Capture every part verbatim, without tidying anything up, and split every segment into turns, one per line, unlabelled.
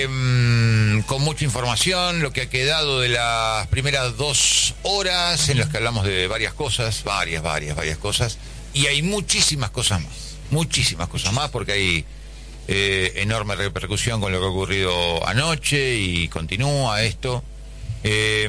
Eh, con mucha información, lo que ha quedado de las primeras dos horas en las que hablamos de varias cosas, varias, varias, varias cosas, y hay muchísimas cosas más, muchísimas cosas más, porque hay eh, enorme repercusión con lo que ha ocurrido anoche y continúa esto. Eh,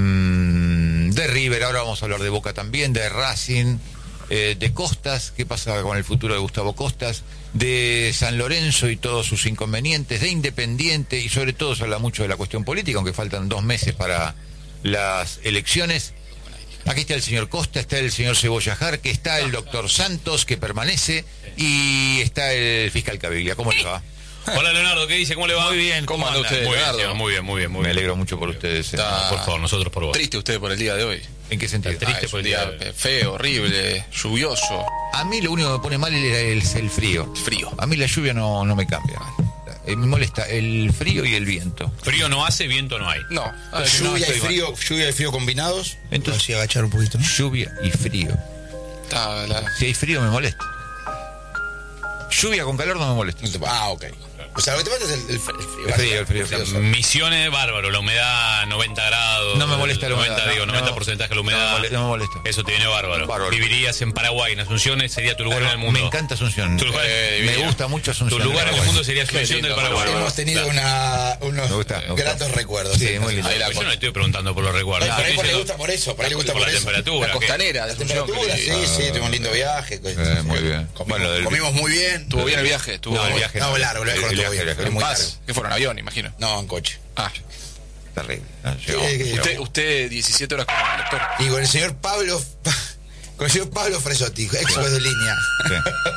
de River, ahora vamos a hablar de Boca también, de Racing, eh, de Costas, qué pasa con el futuro de Gustavo Costas, de San Lorenzo y todos sus inconvenientes, de Independiente, y sobre todo se habla mucho de la cuestión política, aunque faltan dos meses para las elecciones. Aquí está el señor Costa, está el señor Cebolla Jarque, está el doctor Santos, que permanece, y está el fiscal Caviglia. ¿Cómo le va?
Hola Leonardo, ¿qué dice? ¿Cómo le va?
Muy bien.
¿Cómo anda usted,
muy
Leonardo?
bien, muy bien, muy bien, muy
Me
bien.
alegro mucho por ustedes.
Está-
Por favor, nosotros por vos.
Triste usted por el día de hoy.
¿En qué sentido?
Está triste
Ah, es
por
un
el día
día
de hoy.
feo, horrible, lluvioso,
A mí lo único que me pone mal es el frío.
frío.
A mí la lluvia no, no me cambia. Eh, me molesta el frío y el viento.
Frío no hace, viento no hay.
No,
Ah,
Lluvia
no,
y
estoy
frío, lluvia y frío combinados.
Entonces-
sí, agachar un poquito, ¿no?
Lluvia y frío.
está la...
Si hay frío me molesta. Lluvia con calor no me molesta.
No te- Ah, ok. O sea, lo que te pasa es el, el fr- el frío.
El frío, el frío,
El
frío.
Misiones, bárbaro, la humedad noventa grados.
No me molesta la humedad,
noventa,
no,
digo,
no,
noventa porcentaje de la
no me
humedad.
mole- no me molesta.
Eso te viene bárbaro.
Bárbaro.
Vivirías en Paraguay, en Asunción, sería tu lugar en el mundo.
Me encanta Asunción.
Tu lugar-
Eh,
eh,
me
divino.
gusta mucho Asunción.
Tu lugar en el mundo sería
Qué
Asunción
lindo,
del Paraguay.
Hemos tenido una, unos
Me gusta, me gusta.
gratos recuerdos.
Sí, muy lindo.
Ahí la-
Pues yo no le estoy preguntando por los recuerdos.
Por ahí
Estoy
por ahí le
diciendo
gusta por eso, por ahí le gusta
por
por
la
eso.
temperatura.
La
que-
costanera de
La
Asunción.
temperatura,
que-
sí, sí, tuvimos un lindo viaje.
Eh, muy bien.
Comimos,
Bueno, del-
comimos muy bien.
Estuvo bien el viaje, estuvo
No, el
bien.
viaje
No, largo, largo,
El
estuvo
viaje,
bien.
el viaje.
Fue
En
muy
paz,
largo.
que fueron en avión, imagino.
No, en coche.
Ah,
Terrible. No, llegó.
Sí, que-
usted, usted diecisiete horas con el doctor.
Y con el señor Pablo, con el señor Pablo Fresotti, ex juez de línea.
Sí.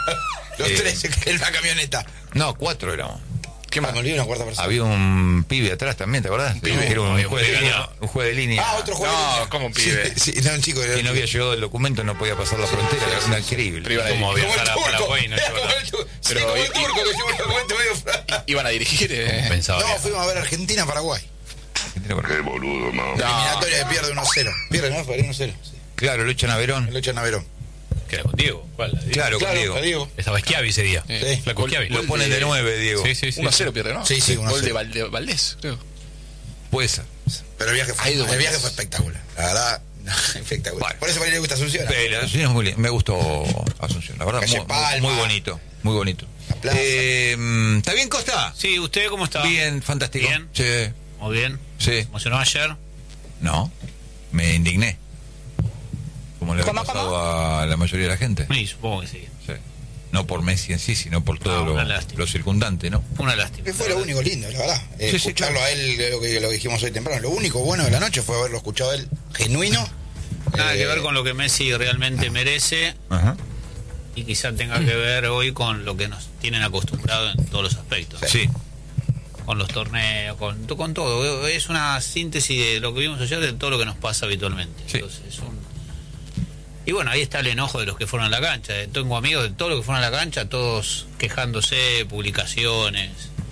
Los
Eh,
tres en la camioneta.
No, cuatro éramos.
¿Qué
Ah,
más?
me olvidé una cuarta persona.
Había un pibe atrás también, ¿te acordás?
pibe.
Que era un
Había un
juez de
pibe,
línea.
no.
Un juez de línea.
Ah, otro juez de
No,
línea.
como un
Sí,
pibe.
Sí, no, un chico. era-
Que no había llegado el documento, no podía pasar la frontera. Era una increíble.
Pero iban a
Como
dirigir.
viajar a
Como el turco.
Paraguay y no
Era
llevar
como
la-
el turco. Sí,
Pero
como el
y-
turco que llevó un documento medio fra-
Iban a dirigir. eh.
Pensaba
No,
viajar.
fuimos a ver Argentina-Paraguay.
Qué boludo, no.
Eliminatoria de pierde uno cero. Pierde, ¿no? Fue uno cero. Sí.
Claro, lo echan a Verón.
Lo echan a Verón.
¿Qué era con Diego? ¿Cuál? ¿La Diego?
Claro, con
Claro,
Diego.
te digo.
Estaba Schiavi ese día.
Eh,
Sí.
Flaco Schiavi.
Lo ponen de nueve, Diego.
Sí, sí, sí.
uno a cero pierde, ¿no?
Sí, sí, uno a
Gol de
cero.
Valde- Valdés, creo.
Puede ser.
Pero el viaje fue,
Ahí dos
el viaje
veces.
fue espectacular. La verdad, no, espectacular.
Bueno.
Por eso para mí le gusta Asunción.
Pero Asunción es muy lindo. Me gustó Asunción, la verdad.
Calle
Muy,
Palma.
muy bonito, muy bonito.
La plaza.
Eh, ¿Está bien, Costa?
Sí, ¿usted cómo está?
Bien, fantástico.
Bien.
Sí,
Muy bien.
sí.
¿Emocionó ayer?
No, me indigné. Como le ha
¿Cómo,
pasado a la mayoría de la gente.
Sí, supongo que sí.
Sí. No por Messi en sí, sino por todo
Ah,
lo,
una lástima.
lo circundante, ¿no?
Fue una lástima.
Que fue lo único lindo, la verdad. Eh,
Sí, sí,
escucharlo
claro.
a él, lo que, lo que dijimos hoy temprano. Lo único bueno de la noche fue haberlo escuchado a él genuino.
Nada
Eh,
que ver con lo que Messi realmente merece
Ajá.
y quizá tenga que ver hoy con lo que nos tienen acostumbrado en todos los aspectos.
Sí.
Con los torneos, con, con todo. Es una síntesis de lo que vimos ayer de todo lo que nos pasa habitualmente.
Sí.
Entonces, es un... Y bueno, ahí está el enojo de los que fueron a la cancha. Eh, Tengo amigos de todos los que fueron a la cancha, todos quejándose, publicaciones.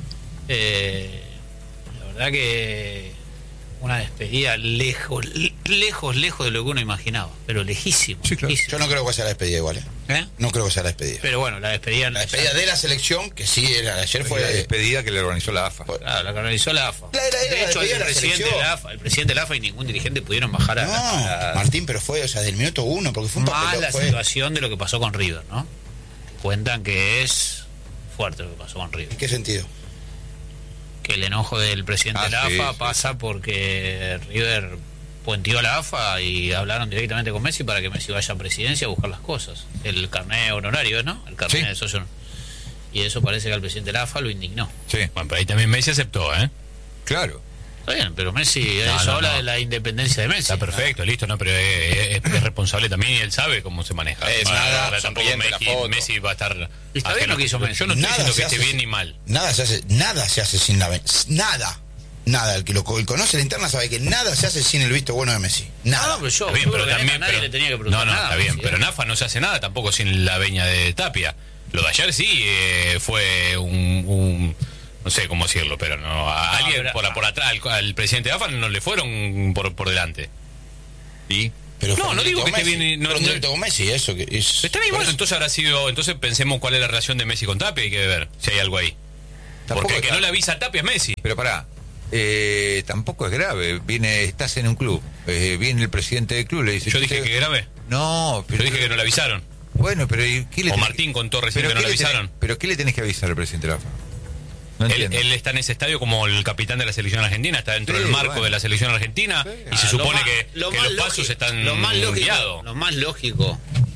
Eh, la verdad que una despedida lejos, le- lejos, lejos de lo que uno imaginaba, pero lejísimo.
Sí, claro.
lejísimo.
Yo no creo que sea la despedida igual, ¿eh?
¿Eh?
No creo que sea la despedida.
Pero bueno, la despedida...
La despedida de la selección, que sí, era, ayer fue
Fue la
de-
despedida que le organizó la A F A.
Claro, la que organizó la A F A.
La- la- la
de hecho,
despedida
el
de la
presidente de
selección.
la A F A, el presidente de la A F A y ningún dirigente pudieron bajar a,
No,
a-
Martín, pero fue, o sea, del minuto uno, porque fue un
más
papelón.
la
Fue...
situación de lo que pasó con River, ¿no? Cuentan que es fuerte lo que pasó con River.
¿En qué sentido?
Que el enojo del presidente
Ah,
de la
sí,
A F A
sí,
pasa porque River puenteó a la A F A y hablaron directamente con Messi para que Messi vaya a presidencia a buscar las cosas. El carnet honorario, ¿no? El carnet
Sí.
de socio. Y eso parece que al presidente de la A F A lo indignó.
Sí,
Bueno, pero ahí también Messi aceptó, ¿eh?
claro.
Está bien, pero Messi,
No,
eso
no,
habla
no.
de la independencia de Messi.
Está perfecto, listo, ¿no? Pero es, es- es responsable también y él sabe cómo se maneja.
Es
Ah,
nada,
ahora tampoco
sonriente la
Messi,
foto.
Messi va a estar...
Y está bien lo que hizo Messi.
Yo no estoy
Nada
diciendo que
se
esté
hace
bien
sin-
ni mal.
Nada se hace, nada se hace sin la nada. Nada, el que lo el conoce la interna sabe que nada se hace sin el visto bueno de Messi. Nada.
No, pero yo,
Está bien,
yo
pero
creo que
también...
a nadie
pero-
le tenía que preguntar
no, no,
nada.
está bien,
Messi,
pero
¿eh?
en A F A no se hace nada tampoco sin la veña de Tapia. Lo de ayer sí eh, fue un, un... No sé cómo decirlo, pero no... A
No,
alguien
pero-
por, por atrás, al, al presidente de A F A no le fueron por, por delante. ¿Y?
Pero
No,
fue
no
un
digo
directo
que esté
con Messi.
bien, no-
Fue un
no-
directo con Messi, eso que es.
Está bien,
por
bueno,
eso-
entonces habrá sido... Entonces pensemos cuál es la relación de Messi con Tapia, hay que ver si hay algo ahí.
Tampoco
Porque el que
es-
no le avisa a Tapia es Messi.
Pero pará, eh, tampoco es grave. Viene, estás en un club, eh, viene el presidente del club, le dice...
Yo dije que grave.
No, pero...
Yo dije que no le avisaron.
Bueno, pero ¿y ¿qué le
O
tenés-
Martín contó recién
pero
que no
qué
le
tenés-
avisaron.
¿Pero qué le tenés que avisar al presidente de la A F A? No
Él,
entiendo.
él está en ese estadio como el capitán de la selección argentina, está dentro
Sí,
del marco
bueno.
de la selección argentina y se
Ah,
supone
lo más-
que,
lo
que
más
los pasos
lógico-
están
lo más lógico,
guiados.
lo más lógico,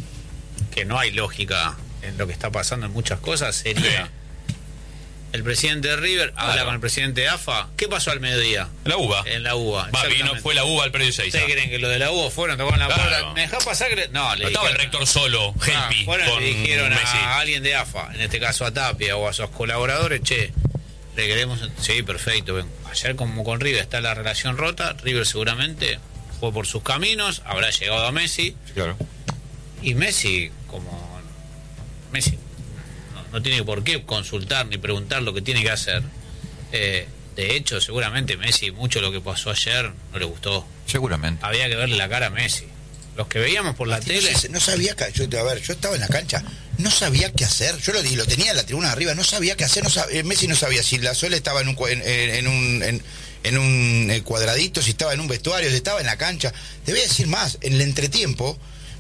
que no hay lógica en lo que está pasando en muchas cosas, sería
Sí.
el presidente de River habla
Claro.
con el presidente de A F A. ¿Qué pasó al mediodía?
La uva.
En la U B A.
Va, vino,
exactamente.
fue la uva al predio seis.
¿Ustedes creen que lo de la U B A fueron, tocaron la
Claro.
puerta? ¿Me dejás pasar? que le-?" No, le
No estaba el
dijeron-
rector solo,
Ah,
Helpi,
fueron y
con
le dijeron
Messi.
a alguien de A F A, en este caso a Tapia o a sus colaboradores, che, le queremos... Sí, perfecto. ven. Ayer como con River está la relación rota, River seguramente fue por sus caminos, habrá llegado a Messi,
Claro.
y Messi, como... Messi no, no tiene por qué consultar ni preguntar lo que tiene que hacer. Eh, de hecho, seguramente Messi, mucho lo que pasó ayer no le gustó.
Seguramente.
Había que verle la cara a Messi. Los que veíamos por la
No,
tele...
sé, no sabía que, yo, a ver, yo estaba en la cancha, no sabía qué hacer. Yo lo, di- lo tenía en la tribuna de arriba, no sabía qué hacer. No sab- eh, Messi no sabía si la Sole estaba en un, cua- en, en- en un, en, en un eh, cuadradito, si estaba en un vestuario, si estaba en la cancha. Te voy a decir más, en el entretiempo,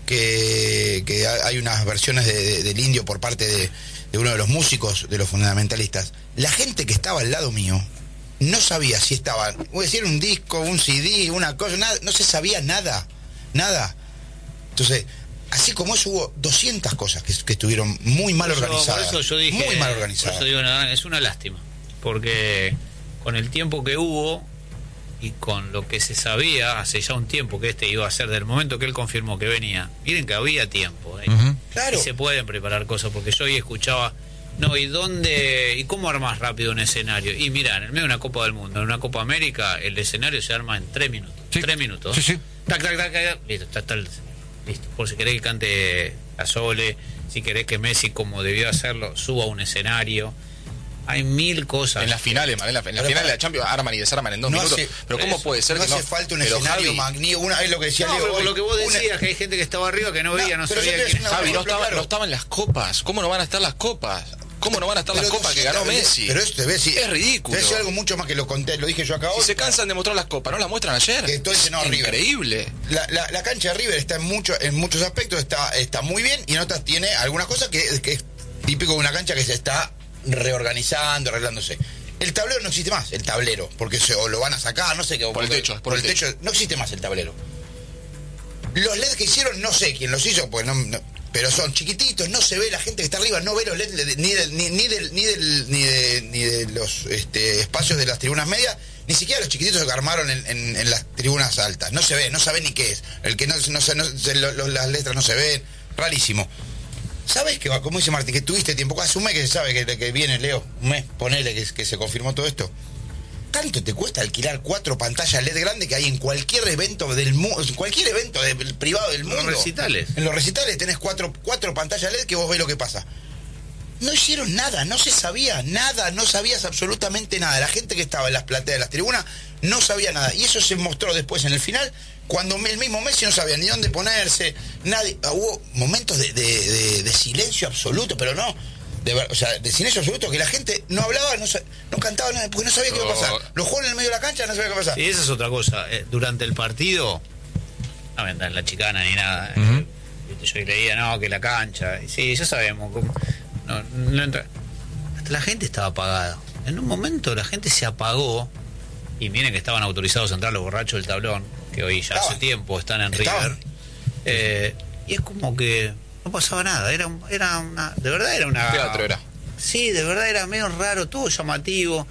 que, que ha- hay unas versiones de, de- del Indio por parte de, de uno de los músicos de los fundamentalistas. La gente que estaba al lado mío no sabía si estaba, voy a decir, un disco, un C D, una cosa, nada, no se sabía nada, nada. Entonces, así como eso, hubo doscientas cosas que, que estuvieron muy mal
Por eso-
organizadas.
por eso yo dije,
muy mal
por
organizadas.
eso digo, nada, es una lástima, porque con el tiempo que hubo y con lo que se sabía hace ya un tiempo que este iba a ser, del momento que él confirmó que venía, miren que había tiempo, ¿eh?
Ujú.
Claro.
Y se pueden preparar cosas, porque yo hoy escuchaba, no, ¿y dónde, y cómo armas rápido un escenario? Y mirá, en el medio de una Copa del Mundo, en una Copa América, el escenario se arma en tres minutos.
Sí.
Tres minutos.
Sí, sí.
Tac, tac, tac, tac, listo, está, está el- listo. Por si querés que cante la Sole, si querés que Messi, como debió hacerlo, suba a un escenario. Hay mil cosas.
En las finales, man, en la, en la
Pero
final
para-
de la Champions arman y desarman en dos
No
minutos.
hace-
pero ¿cómo
eso,
puede ser
no
que
hace
no?
falta un
Pero
escenario
Javi,
magnífico, una, es lo que decía
No,
Leo
pero por
hoy,
lo que vos
una-
decías, que hay gente que estaba arriba que no veía, no,
No, pero yo
sabía
te voy a
quién
decir una
Javi, no,
ejemplo
estaba-
claro.
no estaban las copas. ¿Cómo no van a estar las copas? ¿Cómo no van a estar las
Pero
copas que
doscientas
ganó Messi?
Pero esto te ves, si-
Es ridículo.
Te voy a decir algo mucho más que lo conté, lo dije yo acá
Si
hoy.
se cansan de mostrar las copas, ¿no las muestran ayer?
Que entonces no,
Es
River.
Increíble.
La, la, la cancha de River está en, mucho, en muchos aspectos, está, está muy bien, y en otras tiene algunas cosas que, que es típico de una cancha que se está reorganizando, arreglándose. El tablero no existe más, el tablero, porque se, o lo van a sacar, no sé qué. o
Por el
porque-
techo, por el techo.
No existe más el tablero. Los L E D que hicieron, no sé quién los hizo, pues no, no- pero son chiquititos, no se ve la gente que está arriba, no ve los L E D ni del, ni, ni del, ni del, ni de, ni de los este, espacios de las tribunas medias, ni siquiera los chiquititos que armaron en, en- en las tribunas altas. No se ve, no sabe ni qué es. El que no, no, se- no se- lo- lo- las letras no se ven, rarísimo. ¿Sabes que va? Como dice Martín, que tuviste tiempo, hace un mes que se sabe que, que viene Leo, un mes, ponele que, que se confirmó todo esto. ¿Tanto te cuesta alquilar cuatro pantallas L E D grandes que hay en cualquier evento del mundo, cualquier evento de- privado del mundo?
Los recitales.
En los recitales tenés cuatro, cuatro pantallas L E D que vos ves lo que pasa. No hicieron nada, no se sabía nada, no sabías absolutamente nada. La gente que estaba en las plateas de las tribunas no sabía nada. Y eso se mostró después en el final, cuando el mismo Messi no sabía ni dónde ponerse, nadie. Hubo momentos de, de- de- de silencio absoluto, pero no. De, ver- o sea, de silencio absoluto, que la gente no hablaba, no, sa- no cantaba nada, porque no sabía qué iba a pasar. Los juegos en el medio de la cancha no sabía qué iba a pasar.
Y esa es otra cosa. eh, durante el partido, no me entran la chicana ni nada. eh,
Ujú.
viste, yo leía, no, que la cancha. Y sí, ya sabemos. cómo- no, no entra- Hasta la gente estaba apagada. En un momento la gente se apagó. Y miren que estaban autorizados a entrar los borrachos del tablón, que hoy ya hace
Estaban.
tiempo están en
Estaban.
River. Eh, y es como que no pasaba nada. Era, un- era una. De verdad era una.
Teatro era.
Sí, de verdad era medio raro, todo llamativo.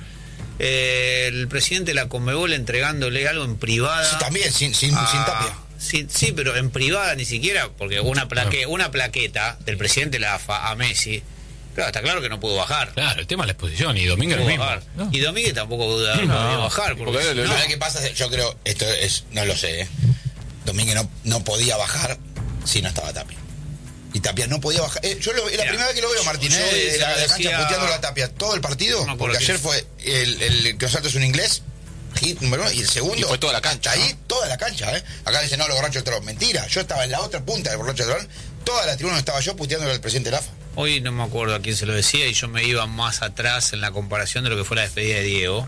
Eh, el presidente de la Conmebol entregándole algo en privada.
Sí, también, sin, sin,
Ah,
sin tapia.
Sí, sí, pero en privada ni siquiera, porque una, plaque, una plaqueta del presidente de la A F A a Messi, claro, está claro que no pudo bajar.
Claro, el tema es la exposición y Domínguez
No
lo
pudo
mismo.
bajar.
¿no?
Y Domínguez tampoco pudo
No.
podía bajar. Porque,
Porque él-
no,
¿Sabes qué pasa? Yo creo, esto es, no lo sé, ¿eh? Domínguez no, no podía bajar si no estaba Tapia. Y Tapia no podía bajar. Eh, yo lo, es la
Mira,
primera vez que lo veo,
yo-
Martín,
yo
¿eh?
hoy
De
se
la,
lo
de la cancha
decía-
puteando la Tapia. Todo el partido,
No me acuerdo
porque
quién.
ayer fue el, el que nosotros es un inglés, hit número uno, y el segundo.
Y fue toda la cancha,
hasta ahí,
¿no?
toda la cancha, ¿eh? Acá dicen, no, los borrachos del trono. Mentira, yo estaba en la otra punta del borracho del trono. Toda la tribuna donde estaba yo puteándole al presidente de la A F A.
Hoy no me acuerdo a quién se lo decía y yo me iba más atrás en la comparación de lo que fue la despedida de Diego.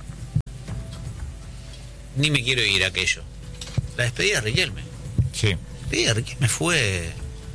Ni me quiero ir a aquello. La despedida de Riquelme.
Sí.
La despedida de Riquelme fue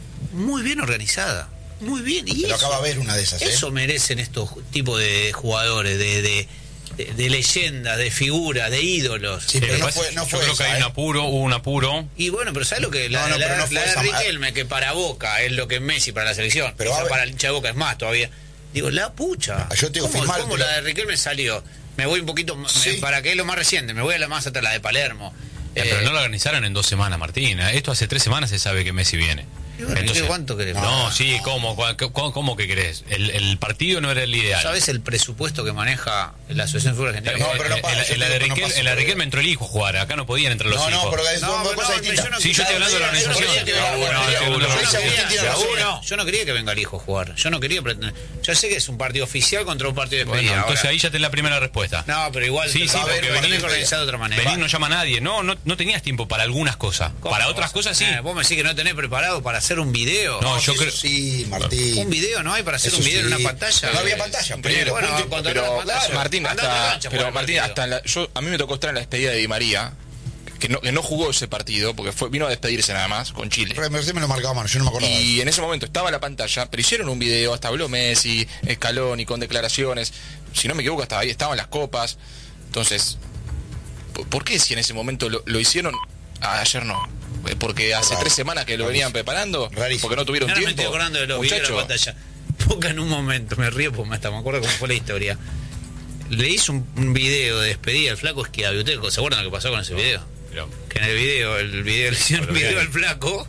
muy bien organizada. Muy bien. Y
Pero
eso,
acaba de ver una de esas, ¿eh?
Eso merecen estos tipos de jugadores, de, de, de, de leyendas, de figuras, de ídolos.
Sí, pero
Lo que
no
pasa
fue,
es-
no
yo
fue
creo
esa,
que hay
¿eh?
un apuro, hubo un apuro.
Y bueno, pero ¿sabes lo que? La,
No, no,
la-
pero no fue
la de
esa-
Riquelme, que para Boca es lo que es Messi para la selección.
Pero
Pero
a ver-
para el hincha de Boca es más todavía. Digo, la pucha.
Yo te digo,
¿Cómo,
firmar,
cómo
pero-
la de Riquelme salió? Me voy un poquito m-
Sí.
para que es lo más reciente, me voy a la más atrás, la de Palermo.
Eh,
Eh,
pero no lo organizaron en dos semanas, Martín. Esto hace tres semanas se sabe que Messi viene.
y bueno, ¿qué- ¿cuánto querés?
No, sí, ¿cómo? ¿Cuál- ¿Cómo, cómo que querés? El, el partido no era el ideal.
¿Sabes el presupuesto que maneja la Asociación de Fútbol Argentina?
No, pero no
En-
pasa,
en la-
yo
en la
te
de
digo que no
Riquelme-
pasa,
en la de
pero-
Riquelme entró el hijo a jugar. Acá no podían entrar los
No,
hijos.
no, pero son
No,
dos
pero
cosas
no,
distintas.
yo no-
Sí, yo estoy hablando de la
yo no
organización.
quería que-
No,
no,
bueno,
no,
sí,
no,
uno-
yo no
Ese Agustín
quería-
tiene
yo
razón.
no, yo no quería que venga el hijo a jugar. Yo no quería pretender. Yo sé que es un partido oficial contra un partido de
Bueno,
despedida.
entonces
ahora.
ahí ya tenés la primera respuesta.
No, pero igual
Sí, sí,
va a haber-
porque
va a tener
venir-
que organizar de otra manera.
Venir no llama a nadie. No, no, no tenías tiempo para algunas cosas.
¿Cómo
Para
vas
otras
a-
cosas sí.
Eh, vos me decís que no tenés preparado para hacer un video.
No, yo
Eso
creo-
Sí, Martín.
Un video no hay para hacer
Eso
un video en
sí.
una pantalla.
No había pantalla, primero,
Bueno,
punto.
contratar
Pero,
la pantalla.
Martín,
Andate a la
hasta,
cancha,
pero
jugar
Martín,
partido.
hasta en la- yo, a mí me tocó estar en la despedida de Di María, que no, que no jugó ese partido, porque fue, vino a despedirse nada más con Chile.
Recién me lo marcaba mano, yo no me acordaba.
Y en ese momento estaba la pantalla, pero hicieron un video, hasta habló Messi, Scaloni, con declaraciones. Si no me equivoco, hasta ahí estaban las copas. Entonces, ¿por- ¿por qué si en ese momento lo, lo hicieron? Ah, ayer no. Eh, Porque hace
Raro.
tres semanas que lo venían preparando,
Rarísimo.
porque no tuvieron
Ahora me
tiempo.
estoy acordando de los videos de la
Muchacho,
pantalla. Boca en un momento, me río porque hasta me acuerdo cómo fue la historia. Le hizo un, un video de despedida al flaco Schiavi. ¿Ustedes se acuerdan lo que pasó con ese video?
Pero-
Que en el video, el video le hicieron un
Pero
video
bien.
al flaco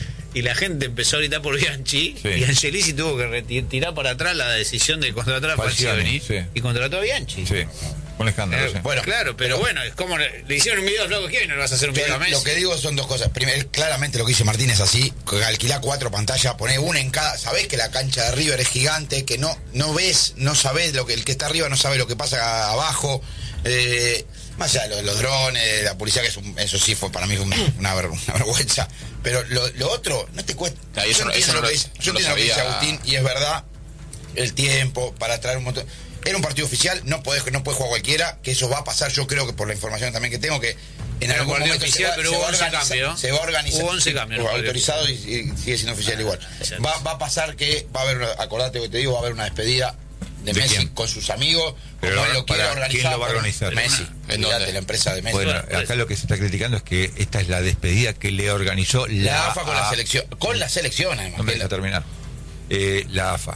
y la gente empezó a gritar por Bianchi
Sí.
y Angelici tuvo que reti- tirar para atrás la decisión de contratar a
Falcioni,
Falcioni
sí.
y contrató a Bianchi.
Sí. Un escándalo,
Eh,
sí.
bueno, claro, pero bueno, es como le, le hicieron un video al flaco Schiavi y no le vas a hacer un
Yo
video a Messi.
lo que digo son dos cosas. Primero, claramente lo que dice Martín es así: alquilar cuatro pantallas, poner una en cada. Sabés que la cancha de River es gigante, que no no ves, no sabés lo que el que está arriba no sabe lo que pasa abajo. Eh, más allá de los, los drones, la policía, que es un- eso sí fue para mí una, una, ver- una vergüenza. Pero lo, lo otro, no te cuesta.
Ah, y eso
yo
no-
entiendo
eso no
lo que
lo-
dice,
no
yo
lo
entiendo lo que dice
sabía.
Agustín, y es verdad, el tiempo para traer un montón. Era un partido oficial, no podés, no puede jugar cualquiera, que eso va a pasar, yo creo que por la información también que tengo, que en
Era
algún
un partido
momento
oficial,
se va,
pero
se
hubo
va a
once
organizar,
cambios.
se va a organizar,
Hubo once cambios en el partido
autorizado y, y sigue siendo oficial igual.
exacto.
Va, va a pasar que va a haber, una- acordate que te digo, va a haber una despedida de,
¿De
Messi
quién?
con sus amigos,
Pero
como él
para-
lo quiere
para-
organizar.
¿quién lo va a
por-
organizar?
Messi,
¿En
olvidate,
dónde?
la empresa de Messi.
Bueno,
pues.
acá lo que se está criticando es que esta es la despedida que le organizó la,
la AFA con la
A-
selección, con la selección además.
No me
que
deja
la-
terminar. Eh, la AFA.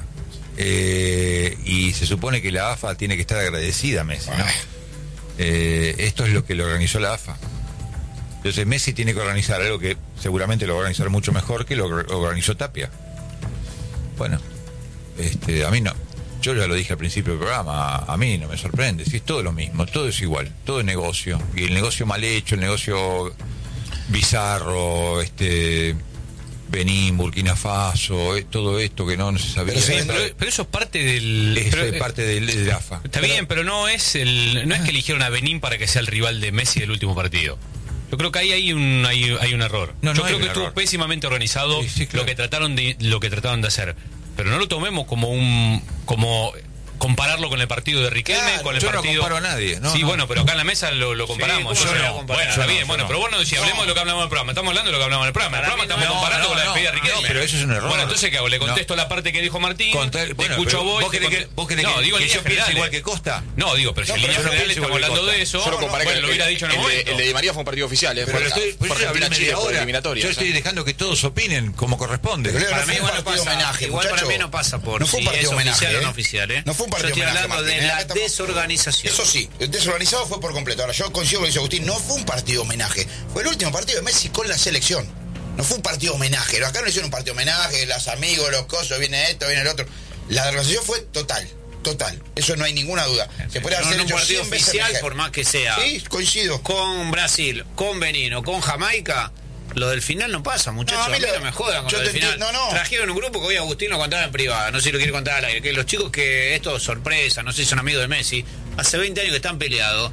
Eh, y se supone que la AFA tiene que estar agradecida a Messi, ¿no?
Ah.
Eh, esto es lo que le organizó la AFA. Entonces Messi tiene que organizar algo que seguramente lo va a organizar mucho mejor que lo que organizó Tapia. Bueno, este, a mí no. Yo ya lo dije al principio del programa, a, a mí no me sorprende. Si es todo lo mismo, todo es igual, todo es negocio. Y el negocio mal hecho, el negocio bizarro, este... Benín, Burkina Faso, eh, todo esto que no se sabía.
Pero sí,
Pero, pero eso es parte del.
es
pero,
eh, parte del, del AFA.
Está bien, pero no es el, no es que eligieron a Benín para que sea el rival de Messi del último partido. Yo creo que ahí hay un hay, hay un error.
No, no
Yo
hay
creo
un
que estuvo
error.
pésimamente organizado
Sí, sí, claro.
lo que trataron de lo que trataron de hacer. Pero no lo tomemos como un como compararlo con el partido de Riquelme,
Claro,
con el
yo no
partido.
comparo a nadie, no,
sí,
no.
bueno, pero acá en la mesa lo, lo comparamos.
¿cómo
yo
se va a
no.
comparar?
Bueno,
Yo
está
no,
bien,
yo
bueno,
no.
pero bueno, si hablemos de lo que hablamos en el programa, estamos hablando de lo que hablamos en el programa. En el
Para
programa
mí
estamos
no,
comparando
no,
con la
no,
despedida de
no,
Riquelme.
pero eso es un error.
Bueno, entonces ¿qué hago? ¿Le contesto
No.
la parte que dijo Martín?
Contra-
¿Te
bueno,
escucho
pero
a vos?
¿Vos
te
querés que,
conte-
vos querés
no,
que-
digo en
que yo
líneas
piense
generales.
igual que Costa?
No, digo, pero si
No,
en
pero
líneas
yo no
generales
pienso
estamos
igual que
hablando de
Costa.
eso,
Yo lo comparé
bueno,
con
lo
el-
hubiera dicho en
el,
un
de-
momento.
el de Di María fue un partido oficial, eh,
Pero
fue,
lo estoy,
fue
yo estoy hablando
Argentina-Chile
media
por
hora.
eliminatoria.
Yo
o
estoy
sea.
dejando que todos opinen como corresponde.
Pero Leo,
Para
no
mí
fue un
igual no
partido
pasa,
homenaje,
igual para
muchacho.
mí no pasa por
No fue un
si
partido
es
homenaje,
oficial o
¿eh?
no oficial, ¿eh?
No fue un partido
Yo estoy
homenaje,
hablando
Martín,
de
¿eh?
la
Acá estamos-
desorganización.
Eso sí, el desorganizado fue por completo. Ahora, yo coincido con lo que dice Agustín, no fue un partido homenaje. Fue el último partido de Messi con la selección. No fue un partido homenaje. Acá no hicieron un partido homenaje, los amigos, los cosos, viene esto, viene el otro. La organización fue total, total. Eso no hay ninguna duda. Se puede
No
hacer
en un
hecho
partido
cien veces
oficial,
mejor.
por más que sea
Sí, coincido.
con Brasil, con Benín o con Jamaica, lo del final no pasa, muchachos.
No, a
a
mí
mí
lo-
no me jodan con
yo
lo del
te
final.
entiendo, no, no.
Trajeron un grupo que hoy Agustín lo contaba en privado, no sé si lo quiere contar al aire, que los chicos que esto es sorpresa, no sé si son amigos de Messi, hace veinte años que están peleados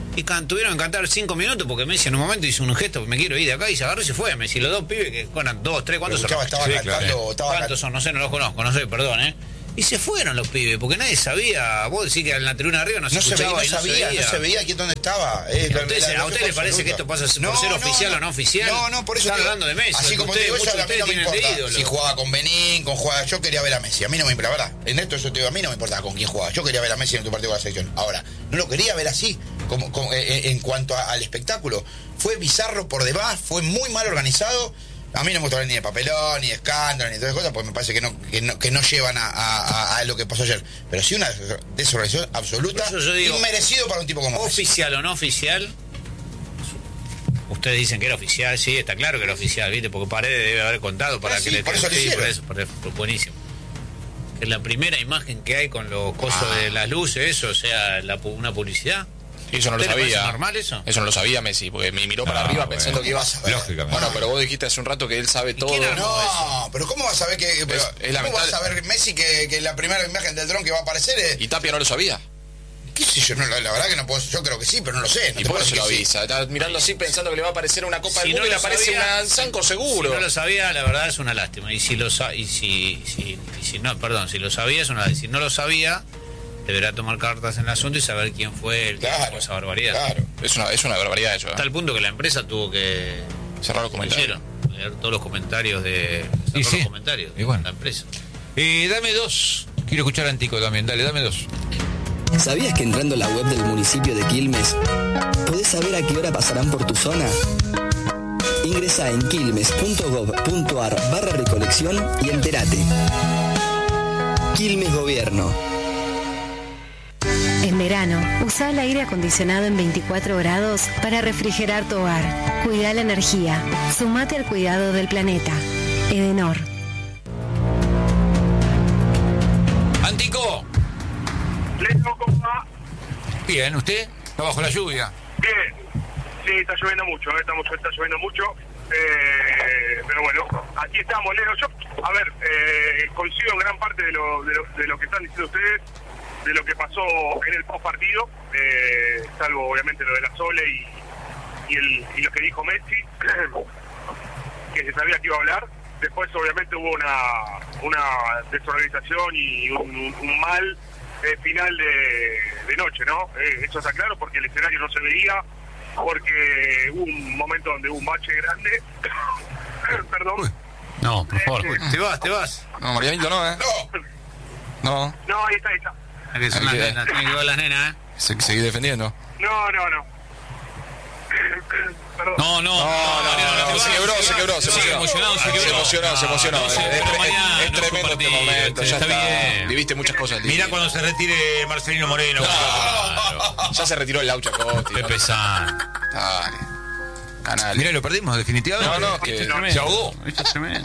Y can, tuvieron que cantar cinco minutos porque Messi en un momento hizo un gesto, me quiero ir de acá, y se agarró y se fue. Messi, los dos pibes que con dos, tres, ¿cuántos son?
Estaba
Sí,
cantando,
claro.
estaba
¿Cuántos son? No sé, no los conozco, no sé, perdón, ¿eh? Y se fueron los pibes, porque nadie sabía. Vos decís que en la tribuna de arriba no se
No se, veía,
escuchaba
no,
y no
sabía,
se veía.
no se veía quién dónde estaba. Eh,
¿A usted, ¿a usted le parece que esto pasa por ser oficial o no oficial?
No, no, por eso
Están
te digo,
hablando de Messi.
Así como te
ustedes,
digo, eso
muchos
a mí
de
no me
ustedes tienen de
importa.
ídolo.
Si jugaba con Benín, con jugaba, yo quería ver a Messi. A mí no me importa, la verdad. En esto yo te digo, a mí no me importaba con quién jugaba. Yo quería ver a Messi en tu partido con la selección. Ahora, no lo quería ver así, como, como eh, en cuanto a, al espectáculo. Fue bizarro por demás, fue muy mal organizado. A mí no me gusta hablar ni de papelón, ni de escándalo, ni de todas esas cosas, porque me parece que no, que no, que no llevan a, a, a lo que pasó ayer. Pero sí una desorganización absoluta,
Por eso yo digo,
inmerecido para un tipo como Messi.
Oficial o no oficial, ustedes dicen que era oficial, sí, está claro que era oficial, ¿viste? Porque Paredes debe haber contado para
Ah,
que
sí,
le
por eso lo
sí,
hicieron.
por eso, por eso, por- buenísimo. Que la primera imagen que hay con los cosos
Ah.
de las luces, eso, o sea, la, pu- una publicidad.
Y eso no lo
¿Usted le parece
sabía.
normal eso?
Eso no lo sabía Messi, porque me miró para
Ah,
arriba
bueno.
pensando que iba a...
Lógicamente.
Bueno, pero vos dijiste hace un rato que él sabe todo.
quién armó?
No, pero ¿cómo vas a ver que pero,
es
¿cómo
lamentable.
vas a ver Messi que, que la primera imagen del dron que va a aparecer es
Y Tapia no lo sabía.
qué sé yo, no, la, la verdad que no puedo, yo creo que sí, pero no lo sé, no
Y
te
por
puedo
eso lo
decir que sí.
avisa. Está mirando así pensando que le va a aparecer una Copa
Si
del
no
Mundo y le
lo
aparece
sabía,
una Zanco seguro.
Si no lo sabía, la verdad es una lástima. Y si lo sa- y si, si, y si no, perdón, si lo sabía es una lástima. Si no lo sabía, deberá tomar cartas en el asunto y saber quién fue el que
Claro,
hizo esa barbaridad.
Claro.
Es una, es una barbaridad eso. ¿eh?
Hasta el punto que la empresa tuvo que
Cerrar los
lo
comentarios.
hicieron, leer todos los comentarios de
Y
cerrar
sí,
los comentarios
y bueno.
de la empresa.
Eh, dame dos. Quiero escuchar a Antico también. Dale, dame dos.
¿Sabías que entrando a la web del municipio de Quilmes podés saber a qué hora pasarán por tu zona? Ingresa en quilmes.gov.ar barra recolección y entérate. Quilmes Gobierno.
En verano, usa el aire acondicionado en veinticuatro grados para refrigerar tu hogar. Cuida la energía. Sumate al cuidado del planeta. Edenor.
Antico.
Leo, ¿cómo va?
Bien, ¿usted? Está bajo la lluvia.
Bien. Sí, está lloviendo mucho, eh, estamos, está lloviendo mucho. Eh, pero bueno, aquí estamos, Leo. Yo, a ver, eh, coincido en gran parte de lo, de, lo, de lo que están diciendo ustedes, de lo que pasó en el post partido, eh, salvo obviamente lo de la Sole y, y, el, y lo que dijo Messi, que se sabía que iba a hablar. Después obviamente hubo una, una desorganización y un, un mal eh, final de, de noche, ¿no? Eh, eso está claro porque el escenario no se veía, porque hubo un momento donde hubo un bache grande. Perdón.
No, por favor.
Eh,
Te vas, te vas.
No, Marianito no, ¿eh? No.
No, ahí está, ahí está.
Hay que ser
Hay
las
que-
nenas, tienen que ver las nenas, ¿eh?
Se, seguí defendiendo.
No, no, no. Perdón.
No, no,
No, no,
Mariano,
no,
te
se
vas,
quebró,
te
se
vas,
quebró, se
te vas.
emocionó.
emocionado, se
Se
quebró.
emocionó, se emocionó.
No, no,
Es
sí,
tre-
pero Mariano,
es
no fue
tremendo este
partido,
momento, ya
está
está.
bien.
Viviste muchas cosas el día.
Mira cuando se retire Marcelino Moreno.
Ya se retiró el Laucha Costi.
Pepe San.
Dale. Canal.
Mira, lo perdimos definitivamente.
No, no, es que...
No,
Se ahogó.
Esto es tremendo.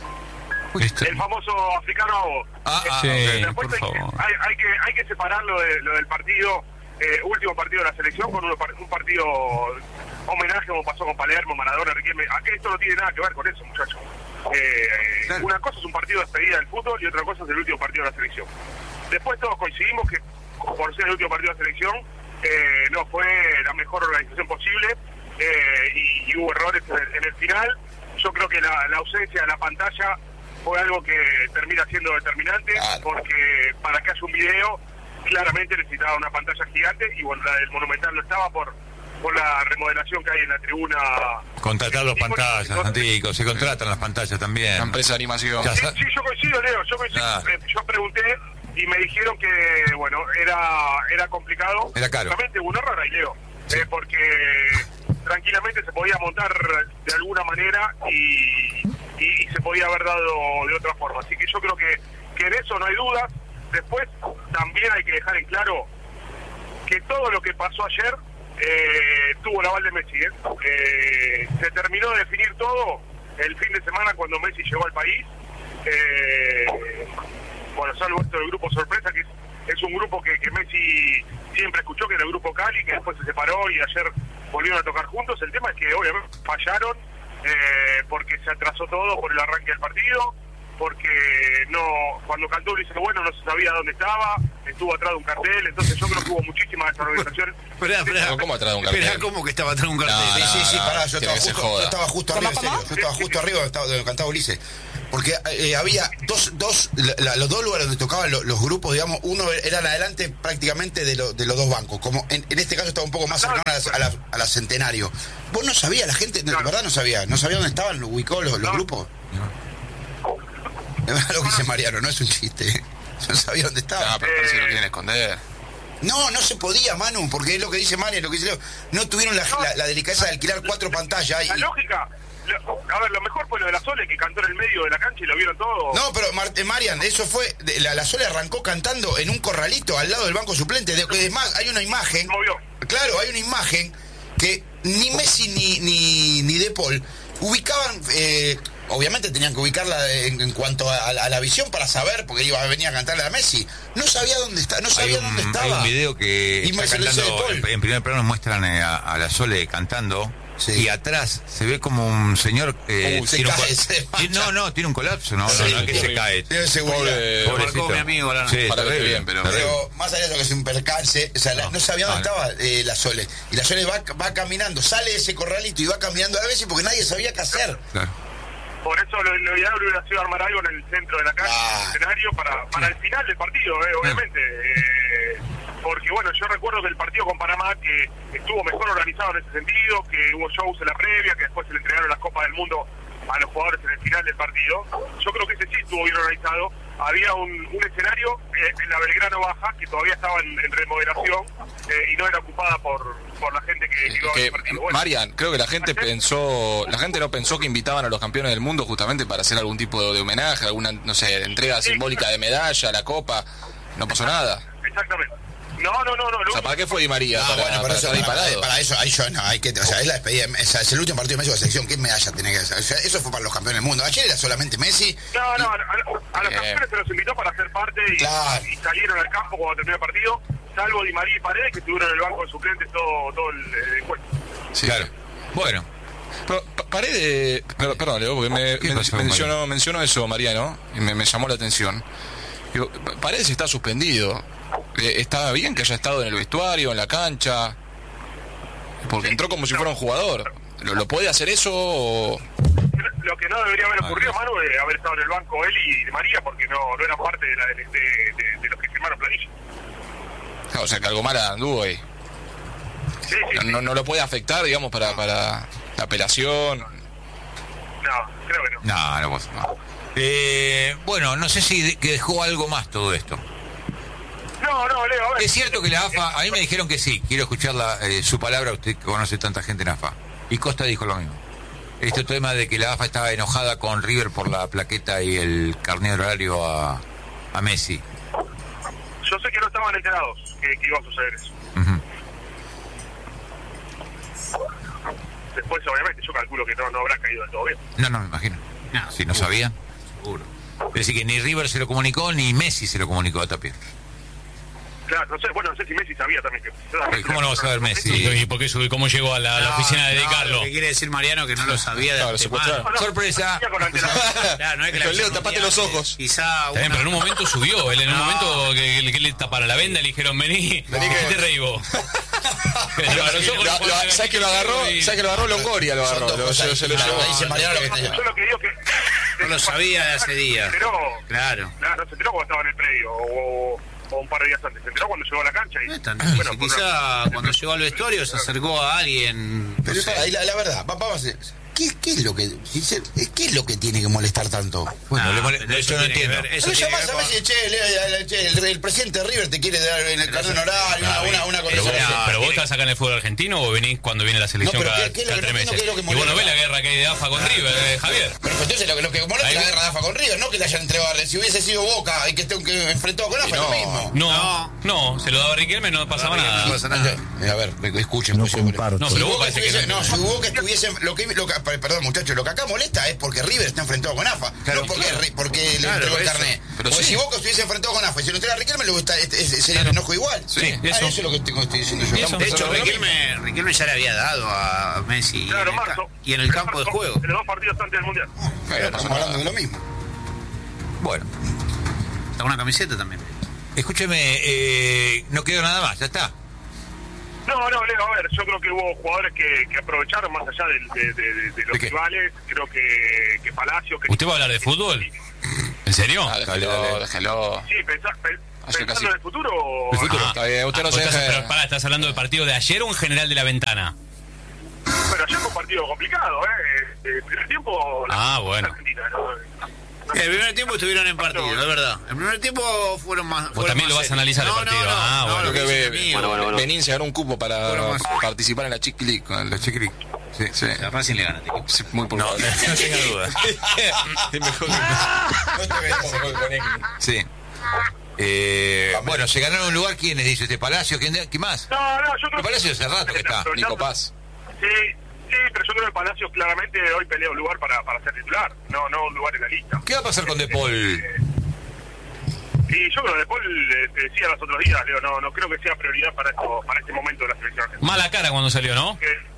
El famoso africano Ago.
Ah, ah,
Sí,
ok.
Después
por
hay, que-
favor.
hay, hay que hay que separar lo, de, lo del partido, eh, último partido de la selección, con uno par- un partido homenaje como pasó con Palermo, Maradona, Riquelme. Aquí esto no tiene nada que ver con eso, muchachos. Eh,
Claro.
Una cosa es un partido de despedida del fútbol y otra cosa es el último partido de la selección. Después todos coincidimos que por ser el último partido de la selección eh, no fue la mejor organización posible eh, y, y hubo errores en el, en el final. Yo creo que la, la ausencia de la pantalla fue algo que termina siendo determinante,
Claro.
porque para que haya un video claramente necesitaba una pantalla gigante y bueno, la del Monumental no estaba por por la remodelación que hay en la tribuna.
Contratar los
Y bueno,
pantallas,
entonces-
Antico. Se contratan las pantallas
La
también.
empresa de animación.
Ya
Sí,
sa-
sí, yo coincido, Leo, yo coincido.
Ah.
Eh, Yo pregunté y me dijeron que, bueno, era era complicado.
Era caro.
Justamente hubo un error ahí, Leo, eh, porque tranquilamente se podía montar de alguna manera y, y, y se podía haber dado de otra forma. Así que yo creo que, que en eso no hay dudas. Después también hay que dejar en claro que todo lo que pasó ayer eh, tuvo el aval de Messi. ¿eh? Eh, se terminó de definir todo el fin de semana cuando Messi llegó al país. Eh, bueno, salvo esto del grupo sorpresa, que es, es un grupo que, que Messi siempre escuchó, que era el grupo Cali, que después se separó y ayer volvieron a tocar juntos. El tema es que obviamente fallaron eh, porque se atrasó todo por el arranque del partido porque no cuando cantó Ulises Bueno no se sabía dónde estaba, estuvo atrás de un cartel, entonces yo creo que hubo muchísimas desorganizaciones.
Esperá, esperá.
¿Cómo atrás de un cartel?
Esperá, ¿cómo que estaba atrás de un cartel?
No, no,
Sí, sí, sí,
no,
pará, yo
tiene
estaba,
que ser
justo,
joda.
yo estaba justo arriba, en serio. Yo estaba justo arriba donde estaba- donde cantaba Ulises. Porque eh, había dos, dos la- la- los dos lugares donde tocaban lo- los grupos, digamos, uno era adelante prácticamente de, lo- de los dos bancos. Como en, en este caso estaba un poco más cercano a la, a la- a la Centenario. ¿Vos no sabías, la gente, de verdad no sabía? ¿No sabía dónde estaban, lo ubicó los, los grupos? Es verdad lo que dice Mariano, no es un chiste. No sabía dónde estaba.
No, pero parece que lo quieren esconder.
No, no se podía, Manu, porque es lo que dice Mariano, lo que dice Leo. No tuvieron la, la, la delicadeza de alquilar cuatro pantallas.
La
Y,
lógica, lo- a ver, lo mejor fue lo de la Sole, que cantó en el medio de la cancha y lo vieron todo.
no, pero Mar- eh, Marian, eso fue. de- La, la Sole arrancó cantando en un corralito al lado del banco suplente. De- Es más, hay una imagen.
Movió.
Claro, hay una imagen que ni Messi ni, ni, ni De Paul ubicaban. eh, obviamente tenían que ubicarla en, en cuanto a, a la- a la visión para saber, porque iba a venir a cantarle a Messi. No sabía dónde está, no
Hay
sabía
un,
dónde estaba.
hay un video que
Y
está
me se lo hizo
cantando,
De Paul.
en, en primer plano muestran eh, a, a la Sole cantando.
Sí.
Y atrás se ve como un señor eh,
Uh, se
tiene un
cae,
col-
se
Sí, no, no, tiene un colapso, no,
Sí,
no, no, que se
pobre.
cae.
Tiene seguridad.
Pobre-
Lo marcó mi amigo la
Sí,
Para que esté
terrible,
bien, pero-
terrible.
Pero más allá de eso que es un percance, o sea, la- no, sabía dónde
no, no.
estaba eh, la Sole. Y la Sole va, va caminando, sale de ese corralito y va caminando a veces porque nadie sabía qué hacer.
Claro.
Por eso lo, lo ideal hubiera sido armar algo en el centro de la cancha,
Ah.
en el escenario, para, para el final del partido, eh, obviamente. Eh, porque, bueno, yo recuerdo que el partido con Panamá, que estuvo mejor organizado en ese sentido, que hubo shows en la previa, que después se le entregaron las Copas del Mundo a los jugadores en el final del partido. Yo creo que ese sí estuvo bien organizado. Había un, un escenario eh, en la Belgrano Baja, que todavía estaba en, en remodelación eh, y no era ocupada por, por la gente que, que iba a ver
Que,
el partido. Bueno,
Marian, creo que la gente pensó, la gente no pensó que invitaban a los campeones del mundo justamente para hacer algún tipo de, de homenaje, alguna, no sé, entrega simbólica de medalla, la copa. No pasó nada.
exactamente. No, no, no, no.
O sea, ¿para qué fue Di María?
Ah,
para,
bueno,
para
para eso,
estar ahí
para,
parado.
para eso, ahí yo no, hay que, o sea, es la despedida, o sea, es el último partido de Messi de la selección, ¿qué medalla tiene que hacer? O sea, eso fue para los campeones del mundo. Ayer era solamente Messi.
No, no, a, a- a los
Bien.
campeones se los invitó para ser parte y,
Claro.
y salieron al campo cuando terminó el partido, salvo Di María y Paredes, que estuvieron en el banco de suplentes todo, todo el, el encuentro.
Sí.
Claro. Bueno,
Pero, pa- Paredes, per- perdón, Leo, porque me,
¿Qué
men-
pasó,
mencionó, mencionó eso, Mariano, y me, me llamó la atención. Digo, Pa- Paredes está suspendido. Eh, ¿Está bien que haya estado en el vestuario, en la cancha? Porque entró como si fuera un jugador. ¿Lo, lo puede hacer eso o...?
Lo que no debería haber ocurrido,
Ah,
Manu, es haber estado en el banco él y Di María, porque no, no eran parte de, la, de, de- de- de los que firmaron planilla.
O sea, que algo mal anduvo ahí.
Sí, sí,
No,
sí.
no, no lo puede afectar, digamos, para, para la apelación.
No, creo que no.
no, no, vos, no. Eh, bueno, no sé si de- que dejó algo más todo esto.
No, no, Leo, a ver.
Es cierto que la A F A, a mí me dijeron que sí, quiero escuchar la, eh, su palabra, usted que conoce tanta gente en A F A. Y Costa dijo lo mismo. Este tema de que la A F A estaba enojada con River por la plaqueta y el carnet horario a, a Messi.
Yo sé que no estaban enterados que, que iba a suceder eso.
Ujú.
Después, obviamente, yo calculo que no, no habrá caído del todo bien.
No, no, me imagino.
No,
Si no sabía.
seguro.
Es decir, que ni River se lo comunicó, ni Messi se lo comunicó a Tapia.
Claro, no sé, bueno, no sé si Messi sabía también que...
¿Cómo no va a saber Messi?
¿Y por qué subió? ¿Cómo llegó a la, a la
No,
oficina de
no,
Carlos?
Lo que quiere decir Mariano que no lo sabía de
Claro,
antemano.
secuestraron.
Sorpresa.
Con antelación.
Claro, no es que la
Pero, Leo,
avisó un
tapate
día
los
antes.
ojos.
Quizá
Está bien,
una-
pero en un momento subió. Él en un
No.
momento que, que- que le taparon la venda le dijeron, vení, vení
que-
que te reí vos.
Lo- lo- lo- ¿Sabes que lo agarró? ¿Sabes que lo agarró Longoria? Lo agarró.
Son dos
Lo-
cosas
se, se lo
distintas.
llevó.
Dice Mariano lo que te-
Yo lo que digo que...
No lo sabía de hace días.
Se enteró,
Claro.
claro, no se enteró cuando estaba en el predio o, o un par de días antes. Se enteró cuando llegó a la cancha y...
No es tan difícil.
bueno, por
Quizá
una-
cuando llegó al vestuario se acercó a alguien. no
Pero
sé.
para, ahí la, la verdad, va- vamos a hacer. ¿Qué, ¿Qué es lo que sincer- ¿Qué es lo que tiene que molestar tanto?
Bueno,
Ah,
le mole-
pero eso
yo no
tiene que
entiendo.
ver- eso
No
tiene que
llamás
ver
a
con-
veces, che, le- le- che, el, el presidente de River te quiere dar en el carnet horario, una, una, una
Pero vos,
cosa.
pero vos estás acá en el fútbol argentino o venís cuando viene la selección
No, pero
cada,
¿qué- qué es lo
cada
que
tres
no entiendo?
meses.
¿Qué es lo que
Y bueno,
molesta?
ve la guerra que hay de A F A con River, eh, Javier.
Pero entonces lo que, lo que molesta es la
Ahí-
guerra de AFA con River, no que le hayan entregado. Si hubiese sido Boca y que esté que enfrentado con AFA, es
no.
lo mismo.
No, no, se lo daba Riquelme y no pasaba nada.
No pasa nada.
Eh, A ver, escuchen,
No
escuchen.
comparto.
No,
Si
pero vos
Boca
parece que
estuviese,
no.
no, si Boca estuviese, lo que, lo que, perdón muchachos, lo que acá molesta es porque River está enfrentado con AFA,
Claro,
no porque,
claro.
Ri- porque le
Claro,
entregó el
eso.
carnet.
Pero
Porque
sí.
si Boca estuviese enfrentado con AFA y se lo entrega a Riquelme, luego está, es- es- sería el enojo igual.
Sí,
Ah,
eso.
eso es lo que tengo- estoy diciendo yo.
Eso.
Estamos
De hecho,
pensando lo mismo.
Riquelme, Riquelme ya le había dado a Messi
Claro,
en el ca-
marzo.
y en el campo de juego.
En los dos partidos antes del Mundial.
Bueno,
Estamos
pasó nada.
hablando de lo mismo.
Bueno.
Está una camiseta también.
Escúcheme, eh, no quedó nada más, ya está.
No, no, Leo, a ver, yo creo que hubo jugadores que, que aprovecharon más allá de, de, de, de los
¿De qué?
rivales. Creo que, que Palacio... Que
¿Usted va a hablar de fútbol? ¿En serio?
Ah, déjelo, déjelo.
Sí, pensá, pe-
Hace
pensando
casi-
en el futuro...
El futuro.
Ah, está bien, usted no
Ah,
se
estás-
deje-
pero pará, ¿estás hablando del partido de ayer o en general de la ventana?
Bueno, ayer fue un partido complicado, ¿eh? El primer tiempo... la-
Ah, bueno.
Argentina, ¿no?
El primer tiempo estuvieron en partido, es verdad. El primer tiempo fueron más.
Vos
fueron
también
más
lo vas a
serios.
analizar el
No, no,
partido.
no,
Ah,
no,
bueno.
lo
Creo que
dice
ve-
amigo.
bueno, bueno, bueno. Benín se ganó un cupo para
Bueno, más.
participar en la Chick League con
La
el
Chiqui Sí.
Sí.
La Racing le gana. Tico.
Sí, muy probable.
No tenga duda.
Es mejor
No te vemos.
Sí. Eh, bueno, se ganaron un lugar, ¿quiénes? Dice este Palacio, ¿quién, ¿quién más?
No, no, yo creo
El Palacio hace rato que está.
Pero
Nico
ya-
Paz.
Sí, sí, pero yo creo que Palacio claramente hoy pelea un lugar para, para ser titular, no no un lugar en la lista.
¿Qué va a pasar con De Paul?
Y yo creo que De Paul, eh, te decía los otros días, Leo, no, no creo que sea prioridad para esto, para este momento de la selección argentina.
Mala cara cuando salió, ¿no?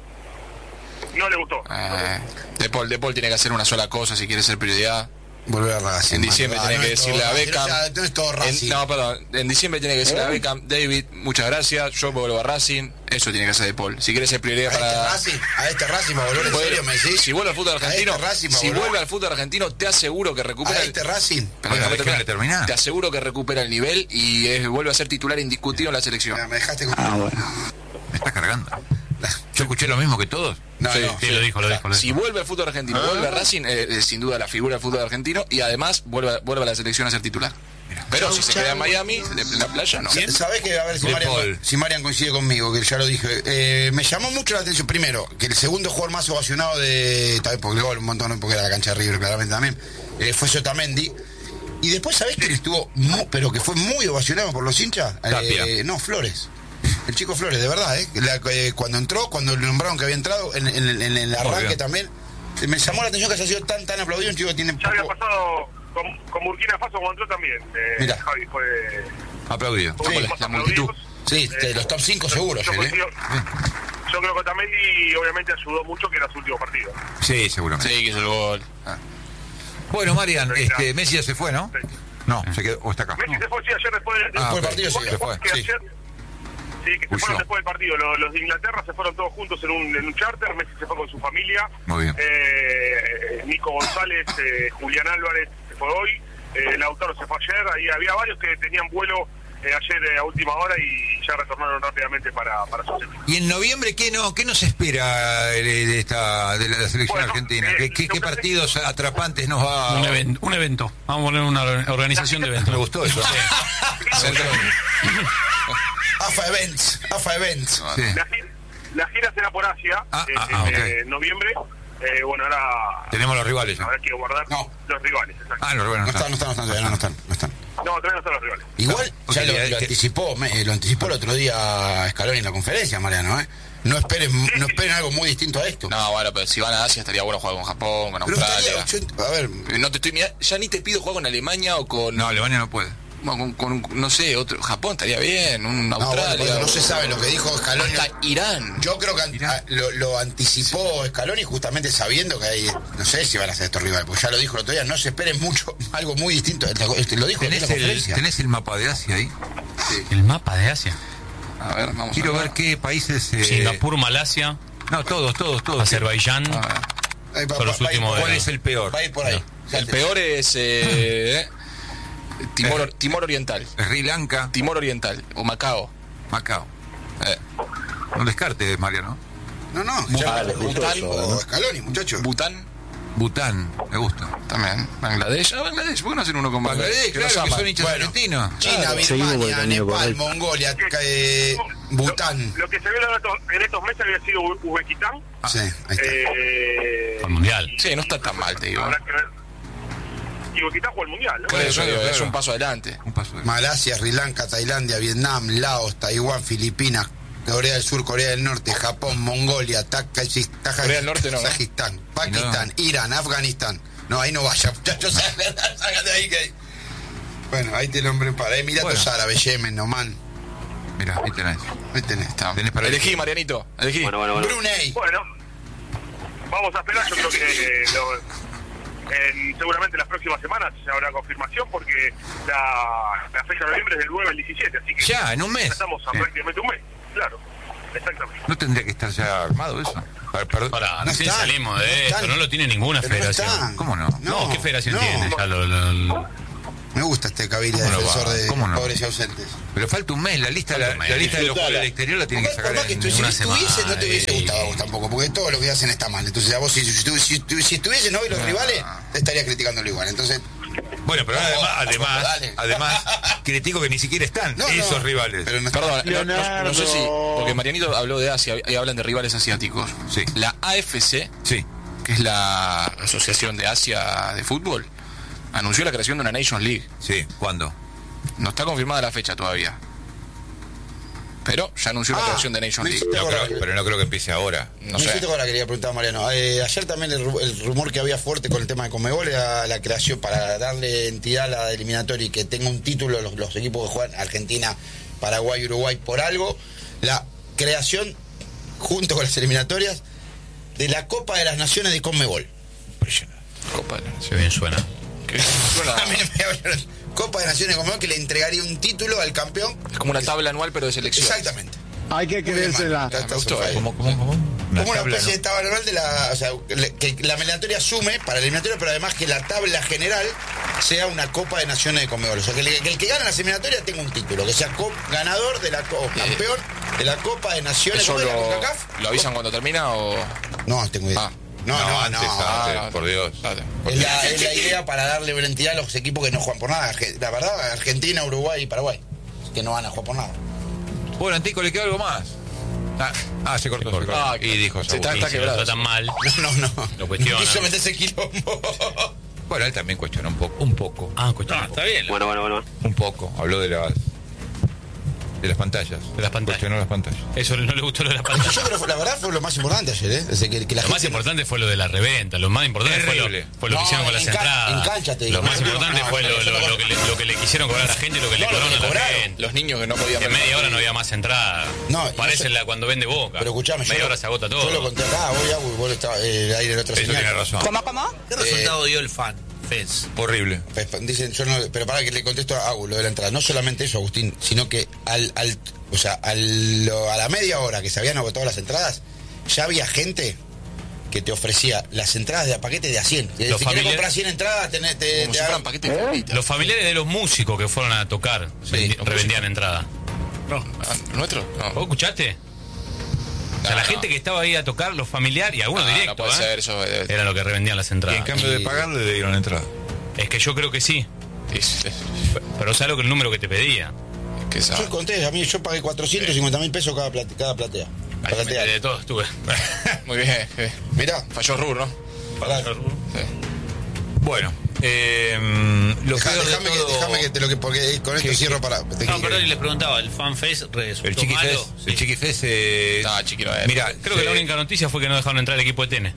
Que no le gustó.
Eh, De Paul, De Paul tiene que hacer una sola cosa si quiere ser prioridad.
Volver a Racing.
En diciembre
man.
tiene
Ah,
que
no es
decirle
todo
a
Racing,
Beckham.
o sea, no es todo
En,
Racing.
no, perdón. En diciembre tiene que decirle a Beckham, David, muchas gracias, yo vuelvo a Racing. Eso tiene que hacer De Paul. Si quiere ser prioridad
A este
para.
Racing, a este Racing va a volver en
Puede-
serio, me decís.
Si vuelve al fútbol
A este
argentino,
Racing va a
si
volver.
vuelve al fútbol argentino, te aseguro que recupera.
A
el-
este Racing.
Pero
Bueno,
déjame
déjame terminar.
Te aseguro que recupera el nivel y es- vuelve a ser titular indiscutido en la selección.
Mira, me dejaste con...
Ah, bueno.
Me está cargando. Yo escuché lo mismo que todos.
No,
Sí,
no.
Sí, lo dijo, lo dijo. Lo
Si
dijo.
vuelve al fútbol argentino, vuelve a Racing, eh, es sin duda la figura del fútbol argentino y además vuelve, a- vuelve a la selección a ser titular. Pero
Chau,
si se
chau.
queda en Miami, de- en la playa, no.
¿Sabés que a ver si
De
Marian,
Paul.
si Marian coincide conmigo, que ya lo dije? Eh, me llamó mucho la atención, primero, que el segundo jugador más ovacionado de. También porque el gol, un montón, porque era la cancha de River, claramente también, eh, fue Sotamendi. Y después, ¿sabés que estuvo, mu- pero que fue muy ovacionado por los hinchas?
Tapia.
Eh, no, Flores. El chico Flores, de verdad, ¿eh? La- eh, cuando entró, cuando le nombraron que había entrado, en, en- en el arranque
bien.
también, eh, me llamó la atención que haya sido tan tan aplaudido, un chico que tiene
Ya había
poco-
pasado con, con Burkina Faso cuando entró también. Eh,
Mirá.
Javi fue...
Aplaudido.
fue uno de los
la
más
multitud.
aplaudidos.
Sí, de los top cinco seguro,
Yo,
ayer, ¿eh?
coincido- yo creo que también y obviamente ayudó mucho que era su último partido.
Sí, seguramente.
Sí, que hizo el gol. Ah.
Bueno, Marian,
Sí,
este,
claro.
Messi ya se fue, ¿no?
Sí.
No, se quedó, o está acá.
Messi se fue, sí, ayer después de...
Ah,
Después del
ok.
partido sí,
se fue.
que
sí.
ayer, sí, que se
Huyó.
fueron después del partido. Los, los de Inglaterra se fueron todos juntos en un, en un charter. Messi se fue con su familia.
Muy bien.
Eh, Nico González, eh, Julián Álvarez se fue hoy. Eh, Lautaro se fue ayer. Ahí había varios que tenían vuelo eh, ayer eh, a última hora y ya retornaron rápidamente para, para sus equipos.
¿Y en noviembre qué no qué nos espera de, de esta de la, de la selección
Bueno,
argentina?
eh,
¿Qué, qué,
yo
qué
pensé-
partidos atrapantes nos va
Un, even- un evento. Vamos a poner una organización de eventos.
Me gustó eso.
AFA Events, AFA Events.
Sí.
La, gi- la gira será por Asia
Ah,
eh,
ah, ah,
en
ok.
eh, noviembre. Eh, bueno, ahora
Tenemos los rivales ya.
habrá que guardar
No.
los rivales. Exacto.
Ah, los rivales
No
no
están,
están.
no están, no están, todavía no, no están, no están.
No, todavía no están los rivales.
Igual,
Ok,
ya lo,
eh,
lo
que-
anticipó, me- eh, lo anticipó el otro día Scaloni en la conferencia, Mariano, ¿eh? No esperen, no esperen algo muy distinto a esto.
No, bueno, pero si van a Asia estaría bueno jugar con Japón, con
Pero
Australia.
estaría, yo- a ver,
No te estoy mirá, ya ni te pido jugar con Alemania o con,
No, Alemania no puede.
bueno, con, con, no sé, otro Japón estaría bien, un
no, bueno,
Australia.
porque no se sabe lo que dijo Scaloni.
Hasta Irán.
Yo creo que an-
Mirá.
a- lo, lo anticipó Scaloni justamente sabiendo que hay, no sé si van a ser estos rivales, porque ya lo dijo el otro día, no se esperen mucho, algo muy distinto. Este, Lo dijo en la
¿Tenés el,
conferencia.
¿Tenés el mapa de Asia ahí?
El mapa de Asia.
A ver, vamos
Quiero
a
ver qué países... eh,
Singapur, Malasia,
No, todos, todos, todos.
Azerbaiyán.
A ver.
Ahí va-
Son los
va- va a ir
últimos
por
de-
¿Cuál
ahí.
es el peor?
Va a ir por ahí. Ya
El
te-
peor es eh, Timor, Timor Oriental.
Sri Lanka,
Timor Oriental o Macao.
Macao.
Eh,
No descarte, Mario, ¿no?
No, no, ya lo
Bután,
dijo Scaloni, muchachos.
Bután
Bután, me gusta.
también. Bangladesh. Ah, Bangladesh. ¿Por qué no hacen uno con
Bangladesh,
Bangladesh?
claro,
nos
que
aman.
son hinchas
Bueno.
argentinos.
China,
Seguimos por el
Birmania,
camino
Nepal,
correcto.
Mongolia, eh, Bután.
Lo, lo que se vio en estos, en estos meses había sido U- Uzbekistán.
Sí, ahí está.
Eh,
Al Mundial.
Sí, no está tan mal, te digo.
habrá que ver. Y Uzbekistán jugó el Mundial, ¿no?
Por eso
Claro,
digo,
claro.
es un paso adelante.
Un paso de...
Malasia, Sri Lanka, Tailandia, Vietnam, Laos, Taiwán, Filipinas, Corea del Sur, Corea del Norte, Japón, Mongolia, Takashis- Tajik-
Corea del Norte no, ¿no?
Kazajistán, Pakistán, Irán, Afganistán. No, ahí no vaya, muchachos. Sácate ahí que... Bueno, ahí te lo hombre para. Emiratos
Bueno.
Árabes, Yemen, Oman.
Mirá, ahí tenés.
Ahí tenés.
Está.
Tenés para
Elegí,
elegir.
Marianito. Elegí.
Bueno, bueno, bueno.
Brunei.
Bueno, vamos a esperar. Yo creo que eh, lo- en, seguramente en las próximas semanas ya habrá confirmación porque la, la fecha de noviembre es del nueve al diecisiete, así que
ya, en un mes.
Ya estamos a
Sí.
prácticamente un mes, claro, exactamente.
¿No tendría que estar ya armado eso? A ver, perdón.
Pará,
No
recién
está.
salimos de
No
esto,
está.
no lo tiene ninguna
Pero no
federación.
está.
¿Cómo no?
No, ¿qué federación
no.
tiene? Ya lo- lo- lo-
Me gusta este Cavilla,
¿Cómo no
defensor
va?
de
¿Cómo no?
pobres y ausentes.
Pero falta un mes, la lista, la,
Falta un mes.
la lista de los jugadores del exterior la tienen que
Por
sacar
más que
en,
tú,
en
si
una
estuviese,
semana.
no te hubiese
y-
gustado a vos tampoco, porque todo lo que hacen está mal. Entonces, a vos, si, si, si, si, si estuviesen hoy los rivales, te estaría criticándolo igual. Entonces,
Bueno, pero
No,
además,
tampoco,
además,
dale.
además, critico que ni siquiera están
no,
esos
no,
rivales.
Pero no,
Perdón, no, no- no sé si. Porque Marianito habló de Asia y hablan de rivales asiáticos.
Sí.
La A F C,
Sí.
que es la Asociación de Asia de Fútbol, anunció la creación de una Nations League.
Sí, ¿cuándo?
No está confirmada la fecha todavía. Pero ya anunció la
Ah,
creación de Nations
me
League.
hiciste
No
acordar.
creo- pero no creo que empiece ahora.
No
me
sé.
hiciste ahora, quería preguntar a Mariano. Eh, ayer también el, ru- el rumor que había fuerte con el tema de Conmebol era la creación para darle entidad a la eliminatoria y que tenga un título los, los equipos que juegan Argentina, Paraguay, Uruguay por algo. La creación, junto con las eliminatorias, de la Copa de las Naciones de Conmebol.
Impresionante.
Copa de la
Si bien suena.
Que suena-
A mí me hablaron. Copa de Naciones de Conmebol que le entregaría un título al campeón.
es como una tabla anual, pero de selección.
Exactamente.
Hay que creérsela.
Está- está
Me gustó,
on fire.
¿Cómo, cómo, cómo? Una
Como una
tabla,
especie
¿no?
de tabla anual de la. O sea, le- que la eliminatoria asume para la eliminatoria, pero además que la tabla general sea una Copa de Naciones de Conmebol. O sea, que, el que el que gana las eliminatorias tenga un título, que sea co- ganador de la co- campeón de la Copa de Naciones.
¿Eso
¿Cómo era la
lo,
CONCACAF?
lo avisan cuando termina o...?
No, tengo idea.
Ah.
No, no, no.
antes,
Ah,
antes,
ah,
por Dios.
ah,
Es la, es la idea para darle entidad a los equipos que no juegan por nada. Arge- La verdad, Argentina, Uruguay y Paraguay. Que no van a jugar por nada.
Bueno, Antico, ¿le queda algo más? Ah, ah, se cortó. Se cortó.
Ah,
y dijo,
se está-
Y
está
si lo
quebrado.
tratan mal.
No, no, no.
Lo cuestionan.
Quiso meterse quilombo.
Bueno, él también cuestionó un poco. Un poco.
Ah, cuestión.
No, está bien.
Bueno, bueno, bueno.
Un poco. Habló de las de las pantallas.
De las pantallas.
Cuestionó las pantallas.
Eso no le gustó lo de las pantallas.
Yo creo que fue- la verdad fue lo más importante ayer, ¿eh? Desde que, que la
Lo más
gente-
importante fue lo de la reventa, lo más importante fue lo,
Terrible.
fue lo que
No,
hicieron con
en
las
ca-
entradas.
en cancha te digo.
Lo más
No,
importante
no,
fue
no,
lo,
eso
lo-
no-
lo que le, lo que le quisieron cobrar a la gente y lo que le
No, lo que
cobraron a la
cobraron.
gente.
Los niños que no podían
En
ver
media hora no
partido.
había más entrada.
No, y
Parece
no sé-
la cuando vende Boca.
Pero escuchame,
media
yo,
hora se agota todo.
Yo lo conté acá, voy a vos estabas eh, el aire el otro
Eso
señal.
tiene razón.
¿Cómo, cómo?
¿Qué resultado dio el fan? Fez.
Horrible.
Pues, Dicen, yo no, pero para que le contesto a Agus lo de la entrada. No solamente eso, Agustín, sino que al, al o sea, al, lo- a la media hora que se habían agotado las entradas, ya había gente que te ofrecía las entradas de a paquete de a cien. Si
Los
querés
familiares-
comprar cien entradas, tenés, te,
Como
te
si
hagan-
fueran paquetes de figuritas.
Los familiares de los músicos que fueron a tocar vendi-
los
revendían entrada.
No, ah, ¿nuestro? No.
¿Vos escuchaste? O sea,
No,
la gente
no.
que estaba ahí a tocar, los familiares, y algunos
Ah, no
directos,
puede
¿eh?
ser, eso debe-
Eran los que revendían las
Y
entradas.
en cambio de pagarle le dieron entrada.
Es que yo creo que sí.
Es- es-
Pero sabes lo que el número que te pedía.
que esa-
Yo conté, a mí yo pagué cuatrocientos cincuenta mil pesos cada, plate, cada platea.
Ahí me
Platea.
enteré de todo, estuve.
Muy bien. eh.
Mirá,
Falló Rur, ¿no? Sí.
Bueno, eh, lo
Deja-
peor de
déjame que,
todo-
déjame que te lo que porque con esto
¿Qué-
cierro
qué?
para. te-
No, perdón, y les preguntaba, ¿el fanfest resultó
El Chiqui
malo?
Fest, el Chiqui Fest, eh,
No, Chiqui no es.
mira,
Creo que la única noticia fue que no dejaron entrar el equipo de tenis.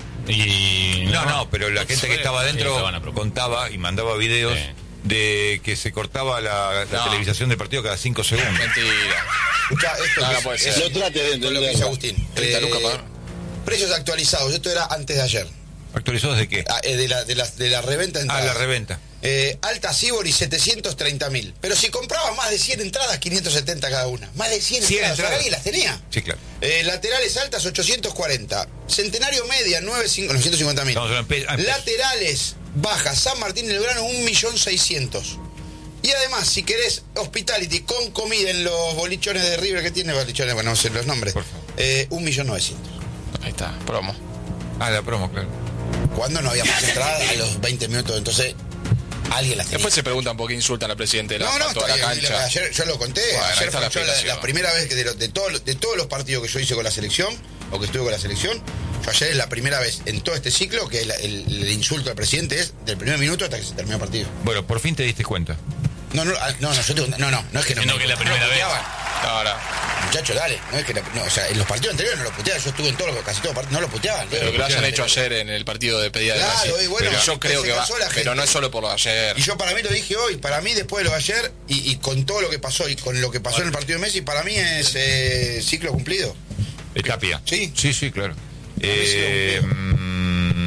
Y
No, no, pero la gente que estaba
Sí,
adentro
estaban a propósito.
contaba y mandaba videos
Sí.
de que se cortaba la, la
No.
televisación del partido cada cinco segundos.
Mentira.
Escuchá, esto
No,
que
no
es-
puede ser.
es-
Lo trate de
con lo que dice
entenderlo.
Agustín.
treinta
Eh,
lucas pagaron.
Precios actualizados, esto era antes de ayer.
¿Actualizados de qué?
Ah, eh, de, la, de, la, de la reventa de
Ah,
entradas.
la reventa.
Eh, Alta Sibori setecientos treinta mil. Pero si comprabas más de cien entradas, quinientos setenta cada una. Más de cien,
cien
entradas. O sea,
entradas.
alguien las tenía.
Sí, claro.
Eh, laterales altas ochocientos cuarenta. Centenario media novecientos cincuenta mil.
Estamos hablando en pe- ah, en pesos.
Laterales bajas San Martín del Grano un millón seiscientos. Y además, si querés hospitality con comida en los bolichones de River que tiene, bolichones, bueno, no sé los nombres,
Por favor.
eh, un millón novecientos.
Ahí está, promo.
Ah, la promo, claro.
Cuando no había más entradas a los veinte minutos, entonces alguien las tenía.
Después se preguntan por qué insultan al presidente de la,
No, no,
a toda
está
la
bien,
cancha.
ayer yo lo conté,
Bueno, ahí
ayer
está
fue
la
yo la,
explicación.
la primera vez que de, lo- de, todo- de todos los partidos que yo hice con la selección, o que estuve con la selección, yo ayer es la primera vez en todo este ciclo que el, el- el insulto al presidente es del primer minuto hasta que se termina el partido.
Bueno, por fin te diste cuenta.
No, no, ah, no, no, yo te- no, no, no es que no.
Sino
me-
que la
no
primera
lo
vez.
puteaban.
Ahora,
Muchachos, dale, no es que la- no, o sea, en los partidos anteriores no lo puteaban, yo estuve en todos los, casi todos los partidos, no lo puteaban.
pero que lo hayan hecho ayer en el partido de pedida de
Claro,
Brasil.
y bueno,
pero yo creo
se
que va,
cansó la
pero
gente.
no es solo por lo de ayer.
Y yo para mí lo dije hoy, para mí después de lo de ayer y, y con todo lo que pasó y con lo que pasó en el partido de Messi, para mí es eh, ciclo cumplido.
El Tapia.
Sí.
Sí, sí, claro.
mí sí
Eh,
lo
mm,